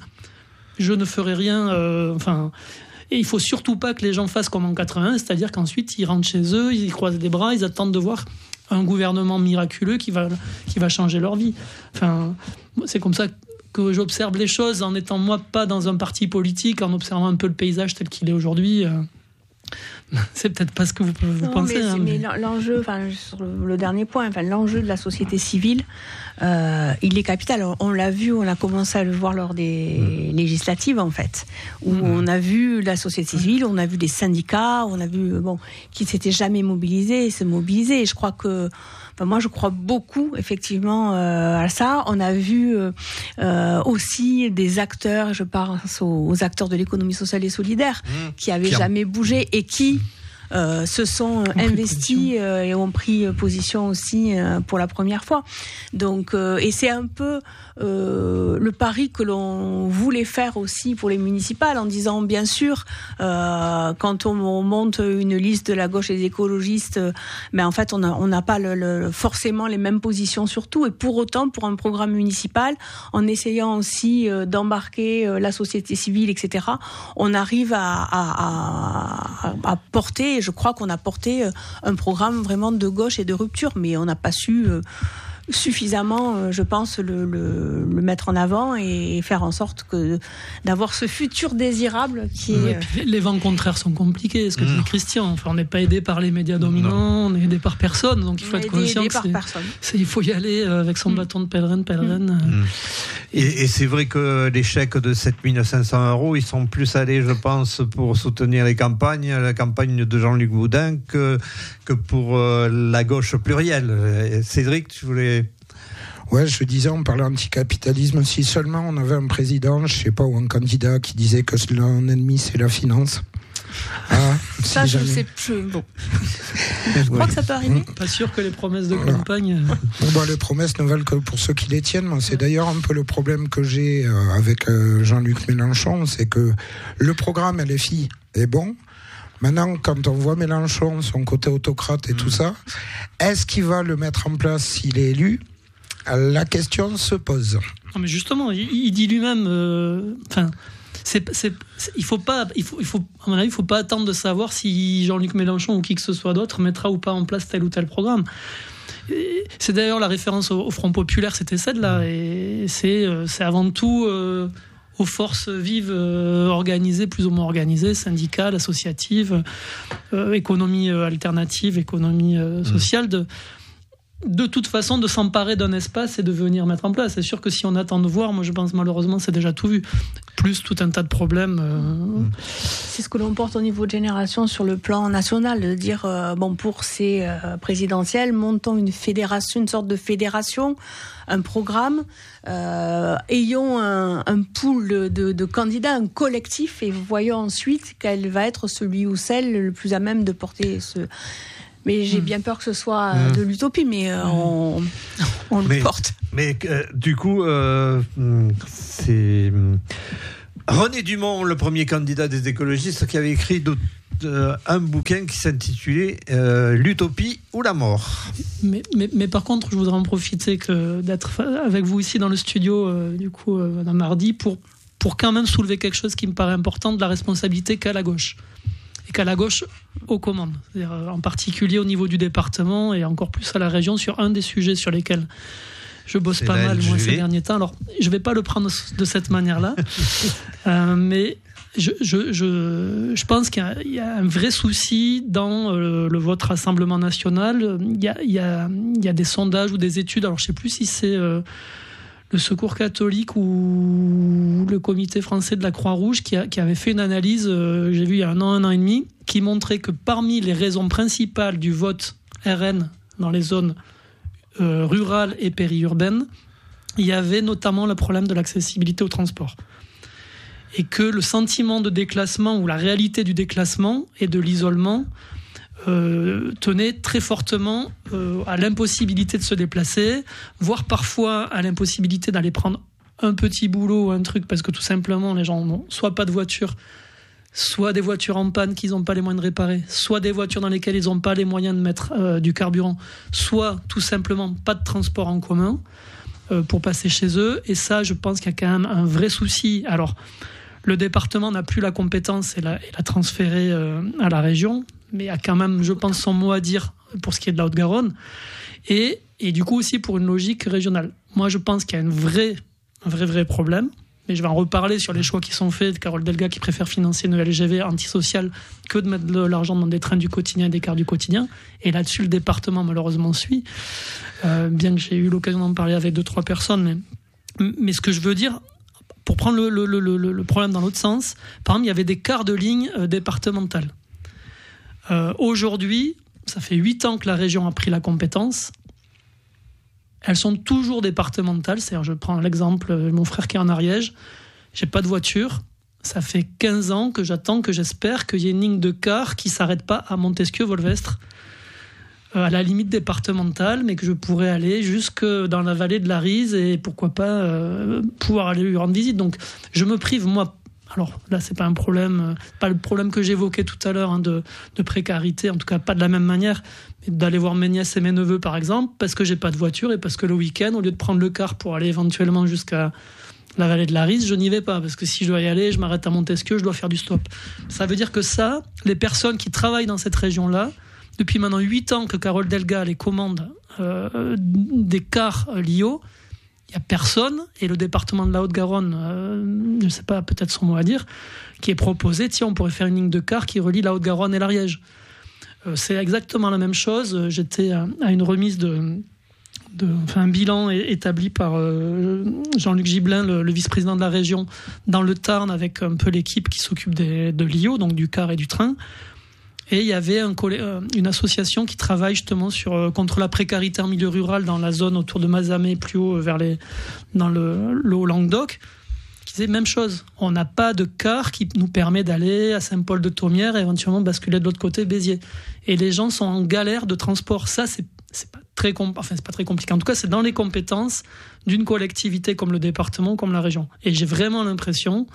je ne ferai rien, euh, enfin et il faut surtout pas que les gens fassent comme en quatre-vingt, c'est-à-dire qu'ensuite ils rentrent chez eux, ils croisent les bras, ils attendent de voir un gouvernement miraculeux qui va, qui va changer leur vie. Enfin, c'est comme ça que j'observe les choses, en étant moi pas dans un parti politique, en observant un peu le paysage tel qu'il est aujourd'hui. C'est peut-être pas ce que vous, vous non, pensez. Mais, hein, mais... mais l'enjeu, enfin, sur le, le dernier point, enfin, l'enjeu de la société civile, euh, il est capital. On, on l'a vu, on a commencé à le voir lors des mmh. législatives, en fait, où mmh. on a vu la société civile, on a vu des syndicats, on a vu, bon, qui s'étaient jamais mobilisés, se mobiliser. Et je crois que, enfin, moi, je crois beaucoup, effectivement, euh, à ça. On a vu euh, aussi des acteurs, je pense aux, aux acteurs de l'économie sociale et solidaire, mmh. qui avaient qui jamais bougé et qui Euh, se sont investis euh, et ont pris position aussi euh, pour la première fois. Donc, euh, et c'est un peu euh, le pari que l'on voulait faire aussi pour les municipales, en disant bien sûr, euh, quand on, on monte une liste de la gauche et des écologistes, euh, mais en fait on n'a on n'a pas le, le, forcément les mêmes positions sur tout. Et pour autant, pour un programme municipal, en essayant aussi euh, d'embarquer euh, la société civile, et cetera, on arrive à, à, à, à porter. Je crois qu'on a porté un programme vraiment de gauche et de rupture, mais on n'a pas su euh, suffisamment, je pense, le, le, le mettre en avant et faire en sorte que d'avoir ce futur désirable qui est... Oui, les vents contraires sont compliqués, ce que mmh. dit Christian. Enfin, on n'est pas aidé par les médias dominants, non. on est aidé par personne, donc il faut on être conscient que c'est, c'est, il faut y aller avec son mmh. bâton de pèlerin, pèlerin. Mmh. Et, et c'est vrai que les chèques de sept mille cinq cents euros, ils sont plus allés, je pense, pour soutenir les campagnes, la campagne de Jean-Luc Boudin, que, que pour euh, la gauche plurielle. Cédric, tu voulais... Ouais, je disais, on parlait anticapitalisme. Si seulement on avait un président, je sais pas, ou un candidat qui disait que son ennemi c'est la finance. Ah, ça, si je sais plus. Bon. Je crois que ça peut arriver. Pas sûr que les promesses de voilà. campagne. Bon, les promesses ne valent que pour ceux qui les tiennent. Moi, c'est d'ailleurs un peu le problème que j'ai avec Jean-Luc Mélenchon, c'est que le programme L F I est bon. Maintenant, quand on voit Mélenchon, son côté autocrate et mmh. tout ça, est-ce qu'il va le mettre en place s'il est élu ? La question se pose. Non, mais justement, il, il dit lui-même. Enfin, euh, c'est, c'est, c'est, il faut pas, il faut, il faut, à mon avis, il faut pas attendre de savoir si Jean-Luc Mélenchon ou qui que ce soit d'autre mettra ou pas en place tel ou tel programme. Et c'est d'ailleurs la référence au, au Front populaire, c'était celle-là, et c'est, euh, c'est avant tout. Euh, aux forces vives euh, organisées, plus ou moins organisées, syndicales, associatives, euh, économie euh, alternative, économie euh, sociale, de, de toute façon, de s'emparer d'un espace et de venir mettre en place. C'est sûr que si on attend de voir, moi je pense malheureusement c'est déjà tout vu. Plus tout un tas de problèmes. Euh... C'est ce que l'on porte au niveau de génération sur le plan national, de dire, euh, bon, pour ces euh, présidentielles, montons une fédération, une sorte de fédération, un programme, euh, ayons un, un pool de, de, de candidats, un collectif, et voyons ensuite quel va être celui ou celle le plus à même de porter ce... Mais j'ai bien peur que ce soit mmh. de l'utopie, mais euh, on, on le mais, porte. Mais euh, du coup, euh, c'est René Dumont, le premier candidat des écologistes, qui avait écrit euh, un bouquin qui s'intitulait euh, L'utopie ou la mort. Mais, mais, mais par contre, je voudrais en profiter que d'être avec vous ici dans le studio, euh, du coup, euh, un mardi, pour, pour quand même soulever quelque chose qui me paraît important, de la responsabilité qu'a la gauche. Et qu'à la gauche aux commandes, c'est-à-dire en particulier au niveau du département et encore plus à la région sur un des sujets sur lesquels je bosse c'est pas mal moi ces derniers temps. Alors je vais pas le prendre de cette manière-là, euh, mais je, je, je, je pense qu'il y a, il y a un vrai souci dans euh, le vote Rassemblement National. Il y a, il y a, il y a des sondages ou des études. Alors je sais plus si c'est euh, le Secours catholique ou le Comité français de la Croix-Rouge qui, a, qui avait fait une analyse, euh, j'ai vu il y a un an, un an et demi, qui montrait que parmi les raisons principales du vote R N dans les zones euh, rurales et périurbaines, il y avait notamment le problème de l'accessibilité au transport. Et que le sentiment de déclassement ou la réalité du déclassement et de l'isolement Euh, tenait très fortement euh, à l'impossibilité de se déplacer, voire parfois à l'impossibilité d'aller prendre un petit boulot ou un truc, parce que tout simplement les gens n'ont soit pas de voiture, soit des voitures en panne qu'ils n'ont pas les moyens de réparer, soit des voitures dans lesquelles ils n'ont pas les moyens de mettre euh, du carburant, soit tout simplement pas de transport en commun euh, pour passer chez eux. Et ça, je pense qu'il y a quand même un vrai souci. Alors, le département n'a plus la compétence et l'a, et l'a transférée euh, à la région, mais a quand même, je pense, son mot à dire pour ce qui est de la Haute-Garonne, et, et du coup aussi pour une logique régionale. Moi, je pense qu'il y a une vraie, un vrai, vrai problème, mais je vais en reparler sur les choix qui sont faits de Carole Delga, qui préfère financer une L G V antisociale que de mettre de l'argent dans des trains du quotidien et des cars du quotidien. Et là-dessus, le département, malheureusement, suit, euh, bien que j'ai eu l'occasion d'en parler avec deux, trois personnes. Mais, mais ce que je veux dire, pour prendre le, le, le, le, le problème dans l'autre sens, par exemple, il y avait des quarts de ligne euh, départementales. Euh, aujourd'hui, ça fait huit ans que la région a pris la compétence. Elles sont toujours départementales. C'est-à-dire, je prends l'exemple, mon frère qui est en Ariège, j'ai pas de voiture. Ça fait quinze ans que j'attends, que j'espère qu'il y ait une ligne de car qui s'arrête pas à Montesquieu-Volvestre, euh, à la limite départementale, mais que je pourrais aller jusque dans la vallée de la Rise et pourquoi pas euh, pouvoir aller lui rendre visite. Donc, je me prive, moi. Alors là, c'est pas un problème, pas le problème que j'évoquais tout à l'heure hein, de, de précarité, en tout cas pas de la même manière, mais d'aller voir mes nièces et mes neveux par exemple, parce que j'ai pas de voiture et parce que le week-end, au lieu de prendre le car pour aller éventuellement jusqu'à la vallée de la Rise, je n'y vais pas, parce que si je dois y aller, je m'arrête à Montesquieu, je dois faire du stop. Ça veut dire que ça, les personnes qui travaillent dans cette région-là, depuis maintenant huit ans que Carole Delga les commande euh, des cars L I O, il n'y a personne, et le département de la Haute-Garonne, euh, je ne sais pas, peut-être son mot à dire, qui est proposé, tiens, on pourrait faire une ligne de car qui relie la Haute-Garonne et l'Ariège. Euh, c'est exactement la même chose. J'étais à, à une remise de, de enfin, un bilan établi par euh, Jean-Luc Gibelin, le, le vice-président de la région, dans le Tarn, avec un peu l'équipe qui s'occupe des, de l'I O, donc du car et du train. Et il y avait un, une association qui travaille justement sur, contre la précarité en milieu rural dans la zone autour de Mazamet, plus haut vers les, dans le, le Haut-Languedoc, qui disait même chose. On n'a pas de car qui nous permet d'aller à Saint-Paul-de-Thomières et éventuellement basculer de l'autre côté, Béziers. Et les gens sont en galère de transport. Ça, c'est, c'est pas très compl- enfin, c'est pas très compliqué. En tout cas, c'est dans les compétences d'une collectivité comme le département, comme la région. Et j'ai vraiment l'impression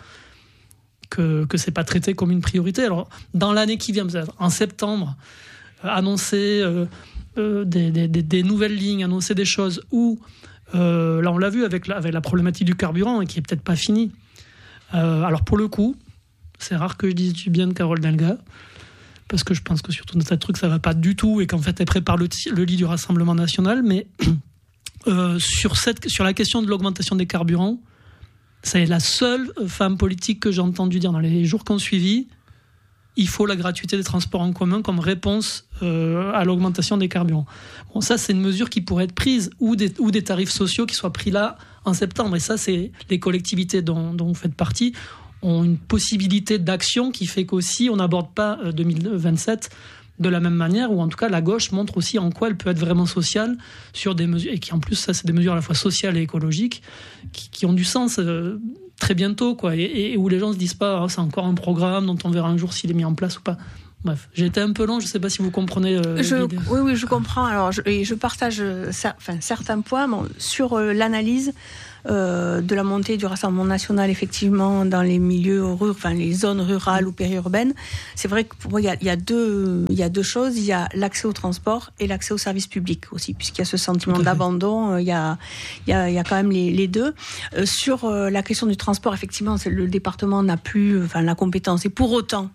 que que c'est pas traité comme une priorité. Alors dans l'année qui vient, en septembre, euh, annoncer euh, euh, des, des, des nouvelles lignes, annoncer des choses où euh, là on l'a vu avec la, avec la problématique du carburant et qui est peut-être pas finie. Euh, alors pour le coup, c'est rare que je dise du bien de Carole Delga, parce que je pense que surtout dans ce truc ça va pas du tout et qu'en fait elle prépare le, le lit du Rassemblement National. Mais euh, sur cette sur la question de l'augmentation des carburants, c'est la seule femme politique que j'ai entendu dire dans les jours qui ont suivi, il faut la gratuité des transports en commun comme réponse euh, à l'augmentation des carburants. Bon, ça, c'est une mesure qui pourrait être prise, ou des, ou des tarifs sociaux qui soient pris là en septembre. Et ça, c'est les collectivités dont, dont vous faites partie ont une possibilité d'action qui fait qu'aussi on n'aborde pas deux mille vingt-sept de la même manière, ou en tout cas la gauche montre aussi en quoi elle peut être vraiment sociale sur des mesures, et qui en plus ça c'est des mesures à la fois sociales et écologiques qui, qui ont du sens euh, très bientôt, quoi, et, et où les gens se disent pas oh, c'est encore un programme dont on verra un jour s'il est mis en place ou pas. Bref, j'ai été un peu long, je ne sais pas si vous comprenez euh, je, l'idée. Oui, oui, je comprends. Alors, je, et je partage ça, enfin, certains points bon, sur euh, l'analyse euh, de la montée du Rassemblement national, effectivement, dans les milieux ruraux, enfin, les zones rurales ou périurbaines. C'est vrai que pour moi, il y a, il y a deux, il y a deux choses. Il y a l'accès au transport et l'accès aux services publics aussi, puisqu'il y a ce sentiment d'abandon. Il y a, il y a, il y a quand même les, les deux. Euh, sur euh, la question du transport, effectivement, c'est, le département n'a plus, enfin, la compétence. Et pour autant,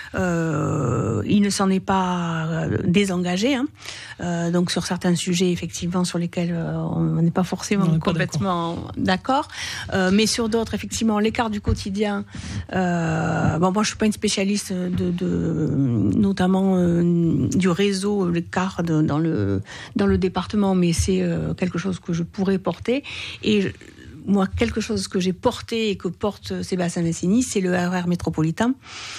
Euh, il ne s'en est pas euh, désengagé, hein. euh, donc sur certains sujets effectivement sur lesquels euh, on n'est pas forcément on complètement pas d'accord, d'accord euh, mais sur d'autres effectivement l'écart du quotidien. Euh, bon, moi je suis pas une spécialiste de, de notamment euh, du réseau, l'écart de, dans le dans le département, mais c'est euh, quelque chose que je pourrais porter. Et je, moi, quelque chose que j'ai porté et que porte Sébastien Messini, c'est le R E R métropolitain,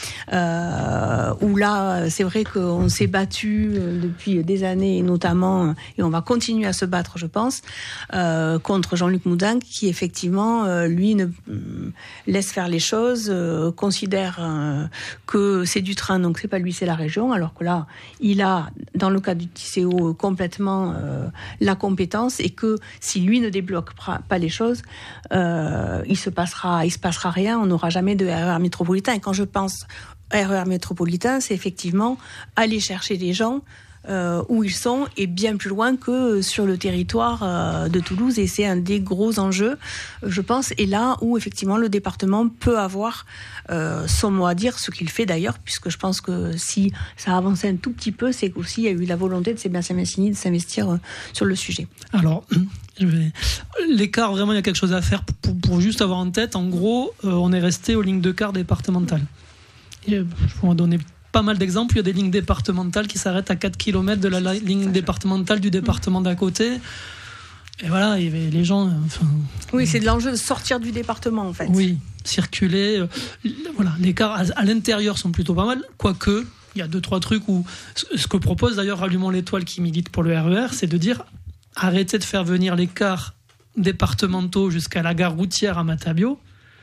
euh, où là, c'est vrai qu'on s'est battu depuis des années, et notamment, et on va continuer à se battre, je pense, euh, contre Jean-Luc Moudin, qui effectivement, euh, lui, ne euh, laisse faire les choses, euh, considère euh, que c'est du train, donc c'est pas lui, c'est la région, alors que là, il a, dans le cas du T C O, complètement euh, la compétence, et que si lui ne débloque pas les choses, Euh, il se passera, il se passera rien. On n'aura jamais de R E R métropolitain. Et quand je pense R E R métropolitain, c'est effectivement aller chercher les gens euh, où ils sont et bien plus loin que sur le territoire euh, de Toulouse. Et c'est un des gros enjeux, je pense. Et là où effectivement le département peut avoir euh, son mot à dire, ce qu'il fait d'ailleurs, puisque je pense que si ça a avancé un tout petit peu, c'est qu'aussi il y a eu la volonté de Sébastien Messini de s'investir euh, sur le sujet. Alors. Je vais... L'écart, vraiment, il y a quelque chose à faire pour, pour, pour juste avoir en tête. En gros, euh, on est resté aux lignes de car départementales. Et, euh, je peux en donner pas mal d'exemples. Il y a des lignes départementales qui s'arrêtent à quatre kilomètres de la la ligne départementale du département d'à côté. Et voilà, et les gens... Enfin, oui, c'est de l'enjeu de sortir du département, en fait. Oui, circuler. Euh, voilà, les cars à, à l'intérieur sont plutôt pas mal. Quoique, il y a deux, trois trucs où... Ce que propose d'ailleurs Allumons l'étoile qui milite pour le R E R, c'est de dire... Arrêtez de faire venir les cars départementaux jusqu'à la gare routière à Matabio.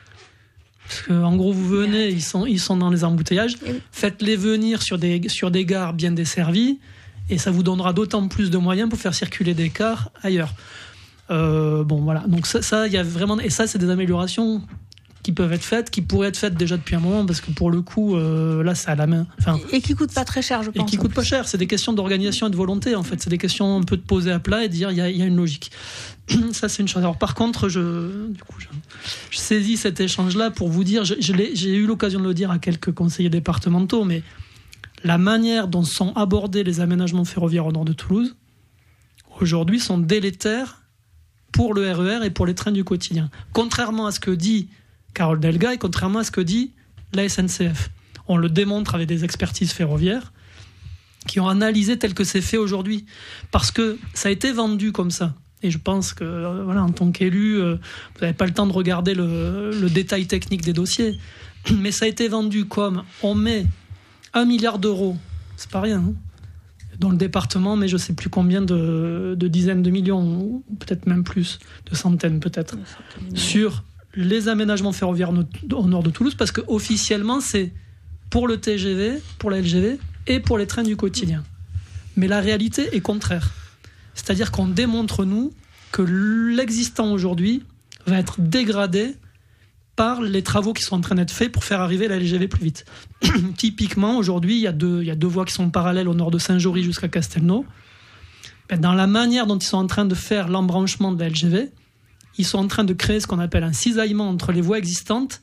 Parce qu'en gros, vous venez, ils sont, ils sont dans les embouteillages. Faites-les venir sur des, sur des gares bien desservies et ça vous donnera d'autant plus de moyens pour faire circuler des cars ailleurs. Euh, bon, voilà. Donc, ça, ça, y a vraiment. Et ça, c'est des améliorations qui peuvent être faites, qui pourraient être faites déjà depuis un moment, parce que pour le coup, euh, là, c'est à la main. Enfin, et qui coûtent pas très cher, je pense. Et qui coûtent pas cher. C'est des questions d'organisation et de volonté, en fait. C'est des questions un peu de poser à plat et de dire, il y a, y a une logique. Ça, c'est une chose. Alors, par contre, je, du coup, je, je saisis cet échange-là pour vous dire, je, je l'ai, j'ai eu l'occasion de le dire à quelques conseillers départementaux, mais la manière dont sont abordés les aménagements ferroviaires au nord de Toulouse, aujourd'hui, sont délétères pour le R E R et pour les trains du quotidien. Contrairement à ce que dit Carole Delga, et contrairement à ce que dit la S N C F. On le démontre avec des expertises ferroviaires qui ont analysé tel que c'est fait aujourd'hui. Parce que ça a été vendu comme ça. Et je pense que, euh, voilà, en tant qu'élu, euh, vous n'avez pas le temps de regarder le, le détail technique des dossiers. Mais ça a été vendu comme on met un milliard d'euros, c'est pas rien, hein, dans le département, mais je ne sais plus combien de, de dizaines de millions, ou peut-être même plus, de centaines peut-être, sur les aménagements ferroviaires au nord de Toulouse, parce qu'officiellement, c'est pour le T G V, pour la L G V et pour les trains du quotidien. Mais la réalité est contraire. C'est-à-dire qu'on démontre, nous, que l'existant aujourd'hui va être dégradé par les travaux qui sont en train d'être faits pour faire arriver la L G V plus vite. Typiquement, aujourd'hui, il y a deux, il y a deux voies qui sont parallèles au nord de Saint-Jory jusqu'à Castelnau. Ben, dans la manière dont ils sont en train de faire l'embranchement de la L G V, ils sont en train de créer ce qu'on appelle un cisaillement entre les voies existantes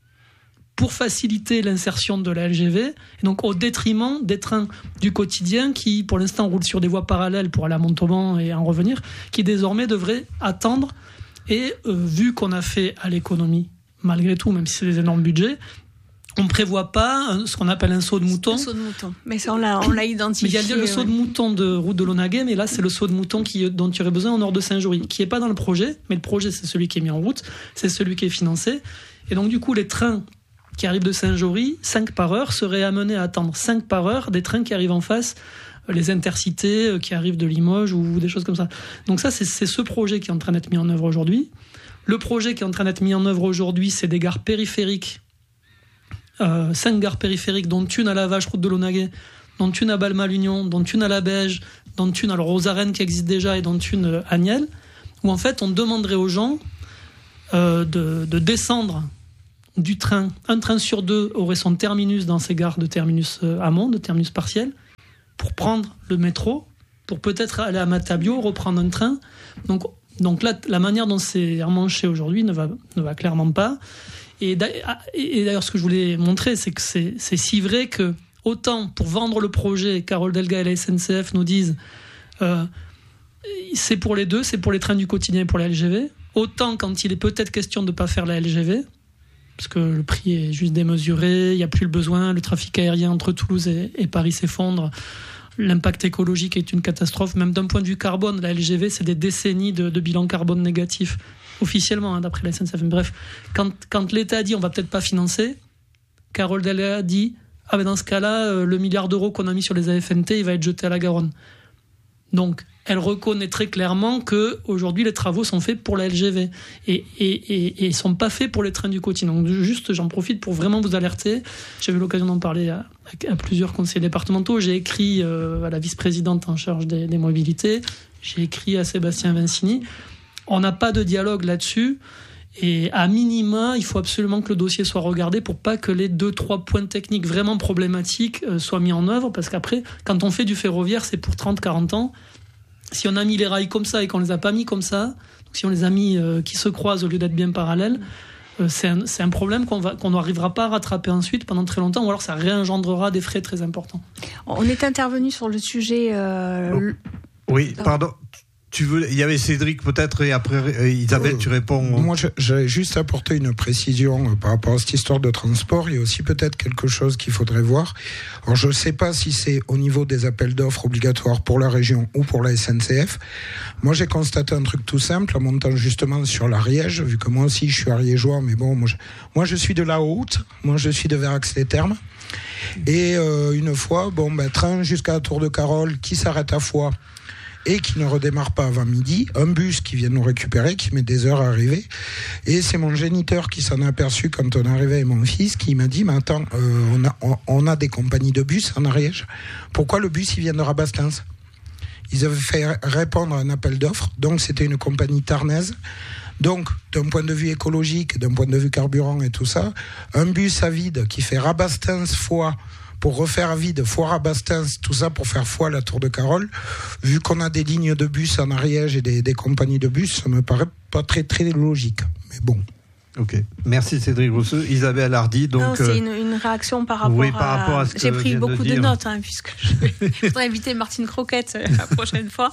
pour faciliter l'insertion de la L G V, et donc au détriment des trains du quotidien qui, pour l'instant, roulent sur des voies parallèles pour aller à Montauban et en revenir, qui désormais devraient attendre. Et euh, vu qu'on a fait à l'économie, malgré tout, même si c'est des énormes budgets, on ne prévoit pas un, ce qu'on appelle un saut de mouton. Un saut de mouton. Mais ça, on l'a, on l'a identifié. Mais il y a le saut de mouton de route de Launaguet, mais là, c'est le saut de mouton qui, dont tu aurais besoin au nord de Saint-Jory, qui n'est pas dans le projet, mais le projet, c'est celui qui est mis en route, c'est celui qui est financé. Et donc, du coup, les trains qui arrivent de Saint-Jory, cinq par heure, seraient amenés à attendre cinq par heure des trains qui arrivent en face, les intercités qui arrivent de Limoges ou des choses comme ça. Donc ça, c'est, c'est ce projet qui est en train d'être mis en œuvre aujourd'hui. Le projet qui est en train d'être mis en œuvre aujourd'hui, c'est des gares périphériques. Euh, cinq gares périphériques, dont une à la Vache, route de Launaguet, dont une à Balma-l'Union, dont une à la Beige, dont une alors aux Arènes qui existe déjà et dont une à Niel, où en fait on demanderait aux gens euh, de, de descendre du train. Un train sur deux aurait son terminus dans ces gares de terminus euh, amont, de terminus partiel, pour prendre le métro, pour peut-être aller à Matabio, reprendre un train. Donc, donc là, la manière dont c'est emmanché aujourd'hui ne va, ne va clairement pas. Et d'ailleurs, ce que je voulais montrer, c'est que c'est, c'est si vrai que, autant pour vendre le projet, Carole Delga et la S N C F nous disent euh, c'est pour les deux, c'est pour les trains du quotidien et pour la L G V, autant quand il est peut-être question de ne pas faire la L G V, parce que le prix est juste démesuré, il n'y a plus le besoin, le trafic aérien entre Toulouse et, et Paris s'effondre, l'impact écologique est une catastrophe, même d'un point de vue carbone, la L G V, c'est des décennies de, de bilan carbone négatif. Officiellement, hein, d'après la S N C F. Bref, quand, quand l'État a dit on va peut-être pas financer, Carole Delga a dit ah ben dans ce cas-là, euh, le milliard d'euros qu'on a mis sur les A F N T, il va être jeté à la Garonne. Donc, elle reconnaît très clairement que aujourd'hui les travaux sont faits pour la L G V et et et, et sont pas faits pour les trains du quotidien. Donc, juste, j'en profite pour vraiment vous alerter. J'ai eu l'occasion d'en parler à, à, à plusieurs conseillers départementaux. J'ai écrit euh, à la vice-présidente en charge des, des mobilités. J'ai écrit à Sébastien Vincini. On n'a pas de dialogue là-dessus et à minima, il faut absolument que le dossier soit regardé pour pas que les deux, trois points techniques vraiment problématiques euh, soient mis en œuvre parce qu'après, quand on fait du ferroviaire, c'est pour trente, quarante ans. Si on a mis les rails comme ça et qu'on les a pas mis comme ça, donc si on les a mis euh, qui se croisent au lieu d'être bien parallèles, euh, c'est, un, c'est un problème qu'on va, qu'on n'arrivera pas à rattraper ensuite pendant très longtemps ou alors ça réengendrera des frais très importants. On est intervenu sur le sujet... Euh... Oui, pardon. Tu veux, il y avait Cédric peut-être et après Isabelle, euh, tu réponds. Moi, je, j'ai juste apporté une précision par rapport à cette histoire de transport. Il y a aussi peut-être quelque chose qu'il faudrait voir. Alors, je ne sais pas si c'est au niveau des appels d'offres obligatoires pour la région ou pour la S N C F. Moi, j'ai constaté un truc tout simple en montant justement sur l'Ariège, vu que moi aussi je suis ariégeois, mais bon, moi je, moi, je suis de la Haute, moi je suis de Verax-les-Thermes. Et euh, une fois, bon, ben, train jusqu'à la Tour de Carole qui s'arrête à Foix et qui ne redémarre pas avant midi, un bus qui vient nous récupérer, qui met des heures à arriver, et c'est mon géniteur qui s'en a aperçu quand on arrivait avec mon fils, qui m'a dit, mais attends, euh, on, a, on, on a des compagnies de bus en Ariège, pourquoi le bus il vient de Rabastens ? Ils avaient fait répondre à un appel d'offres, donc c'était une compagnie tarnaise. Donc, d'un point de vue écologique, d'un point de vue carburant et tout ça, un bus à vide qui fait Rabastens-Foix pour refaire vide Foix-Rabastens, tout ça pour faire Foix la Tour de Carole, vu qu'on a des lignes de bus en Ariège et des, des compagnies de bus, ça me paraît pas très très logique. Mais bon. Ok, merci Cédric Rousseau. Isabelle Hardy, donc... Non, c'est une, une réaction par rapport, oui, par rapport à... à ce que j'ai pris beaucoup de, de notes, hein, puisque je voudrais inviter Martine Croquette la prochaine fois.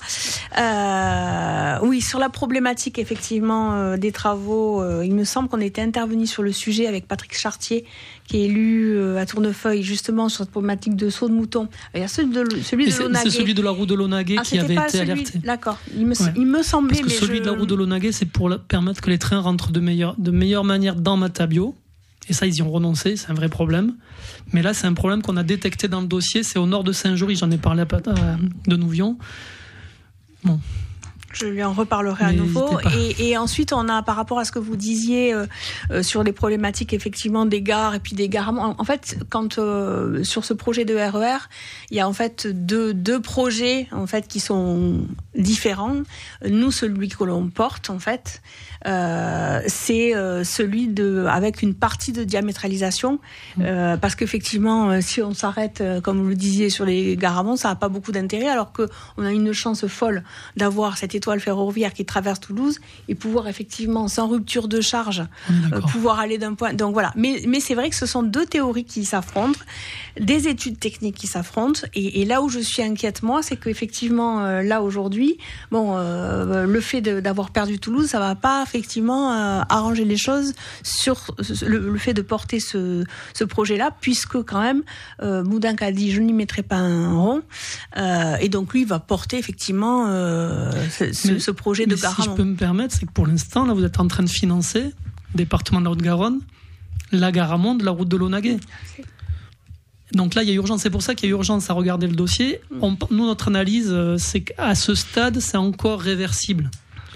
Euh, oui, sur la problématique, effectivement, euh, des travaux, euh, il me semble qu'on était intervenu sur le sujet avec Patrick Chartier, qui est élu euh, à Tournefeuille, justement, sur cette problématique de saut de mouton. Il y a celui de, celui de Launaguet. C'est celui de la roue de Launaguet ah, qui avait été celui... alerté. D'accord, il me, ouais. il me semblait... Parce que mais celui je... de la roue de Launaguet, c'est pour la... permettre que les trains rentrent de meilleure, de meilleure manière dans Matabio. Et ça, ils y ont renoncé, c'est un vrai problème. Mais là, c'est un problème qu'on a détecté dans le dossier. C'est au nord de Saint-Jory, j'en ai parlé à de Nouvion. Bon... Je lui en reparlerai à nouveau. Et, et ensuite, on a, par rapport à ce que vous disiez euh, euh, sur les problématiques effectivement des gares et puis des gares. En, en fait, quand euh, sur ce projet de R E R, il y a en fait deux, deux projets en fait qui sont différents. Nous, celui que l'on porte en fait, euh, c'est euh, celui de avec une partie de diamétralisation, euh, parce qu'effectivement, euh, si on s'arrête, euh, comme vous le disiez, sur les gares amont, ça n'a pas beaucoup d'intérêt, alors que on a une chance folle d'avoir cette étoile ferroviaire qui traverse Toulouse et pouvoir effectivement, sans rupture de charge, euh, pouvoir aller d'un point. Donc voilà. Mais, mais c'est vrai que ce sont deux théories qui s'affrontent, des études techniques qui s'affrontent. Et, et là où je suis inquiète, moi, c'est qu'effectivement, euh, là aujourd'hui, bon, euh, le fait de, d'avoir perdu Toulouse, ça va pas effectivement euh, arranger les choses sur le, le fait de porter ce, ce projet-là, puisque quand même, euh, Moudenc a dit je n'y mettrai pas un rond, euh, et donc lui il va porter effectivement euh, ce, ce, ce projet de gare. Si je peux me permettre, c'est que pour l'instant, là, vous êtes en train de financer, département de la Haute-Garonne, la gare Amont de la route de Launaguet. Donc là, il y a urgence. C'est pour ça qu'il y a urgence à regarder le dossier. On, nous, notre analyse, c'est qu'à ce stade, c'est encore réversible.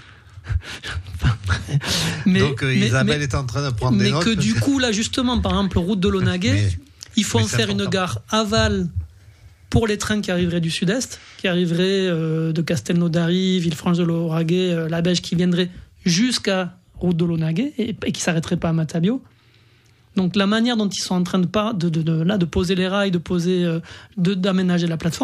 mais, Donc euh, Isabelle mais, est en train de prendre des notes. Mais que du coup, là, justement, par exemple, route de Launaguet, mais, il faut en faire important. Une gare aval pour les trains qui arriveraient du sud-est, qui arriveraient euh, de Castelnaudary, Villefranche-de-Lauragais, euh, la Belge, qui viendraient jusqu'à route de Launaguet et, et qui ne s'arrêteraient pas à Matabio. Donc la manière dont ils sont en train de, de, de, de, là, de poser les rails, de poser, euh, de, d'aménager la plateforme,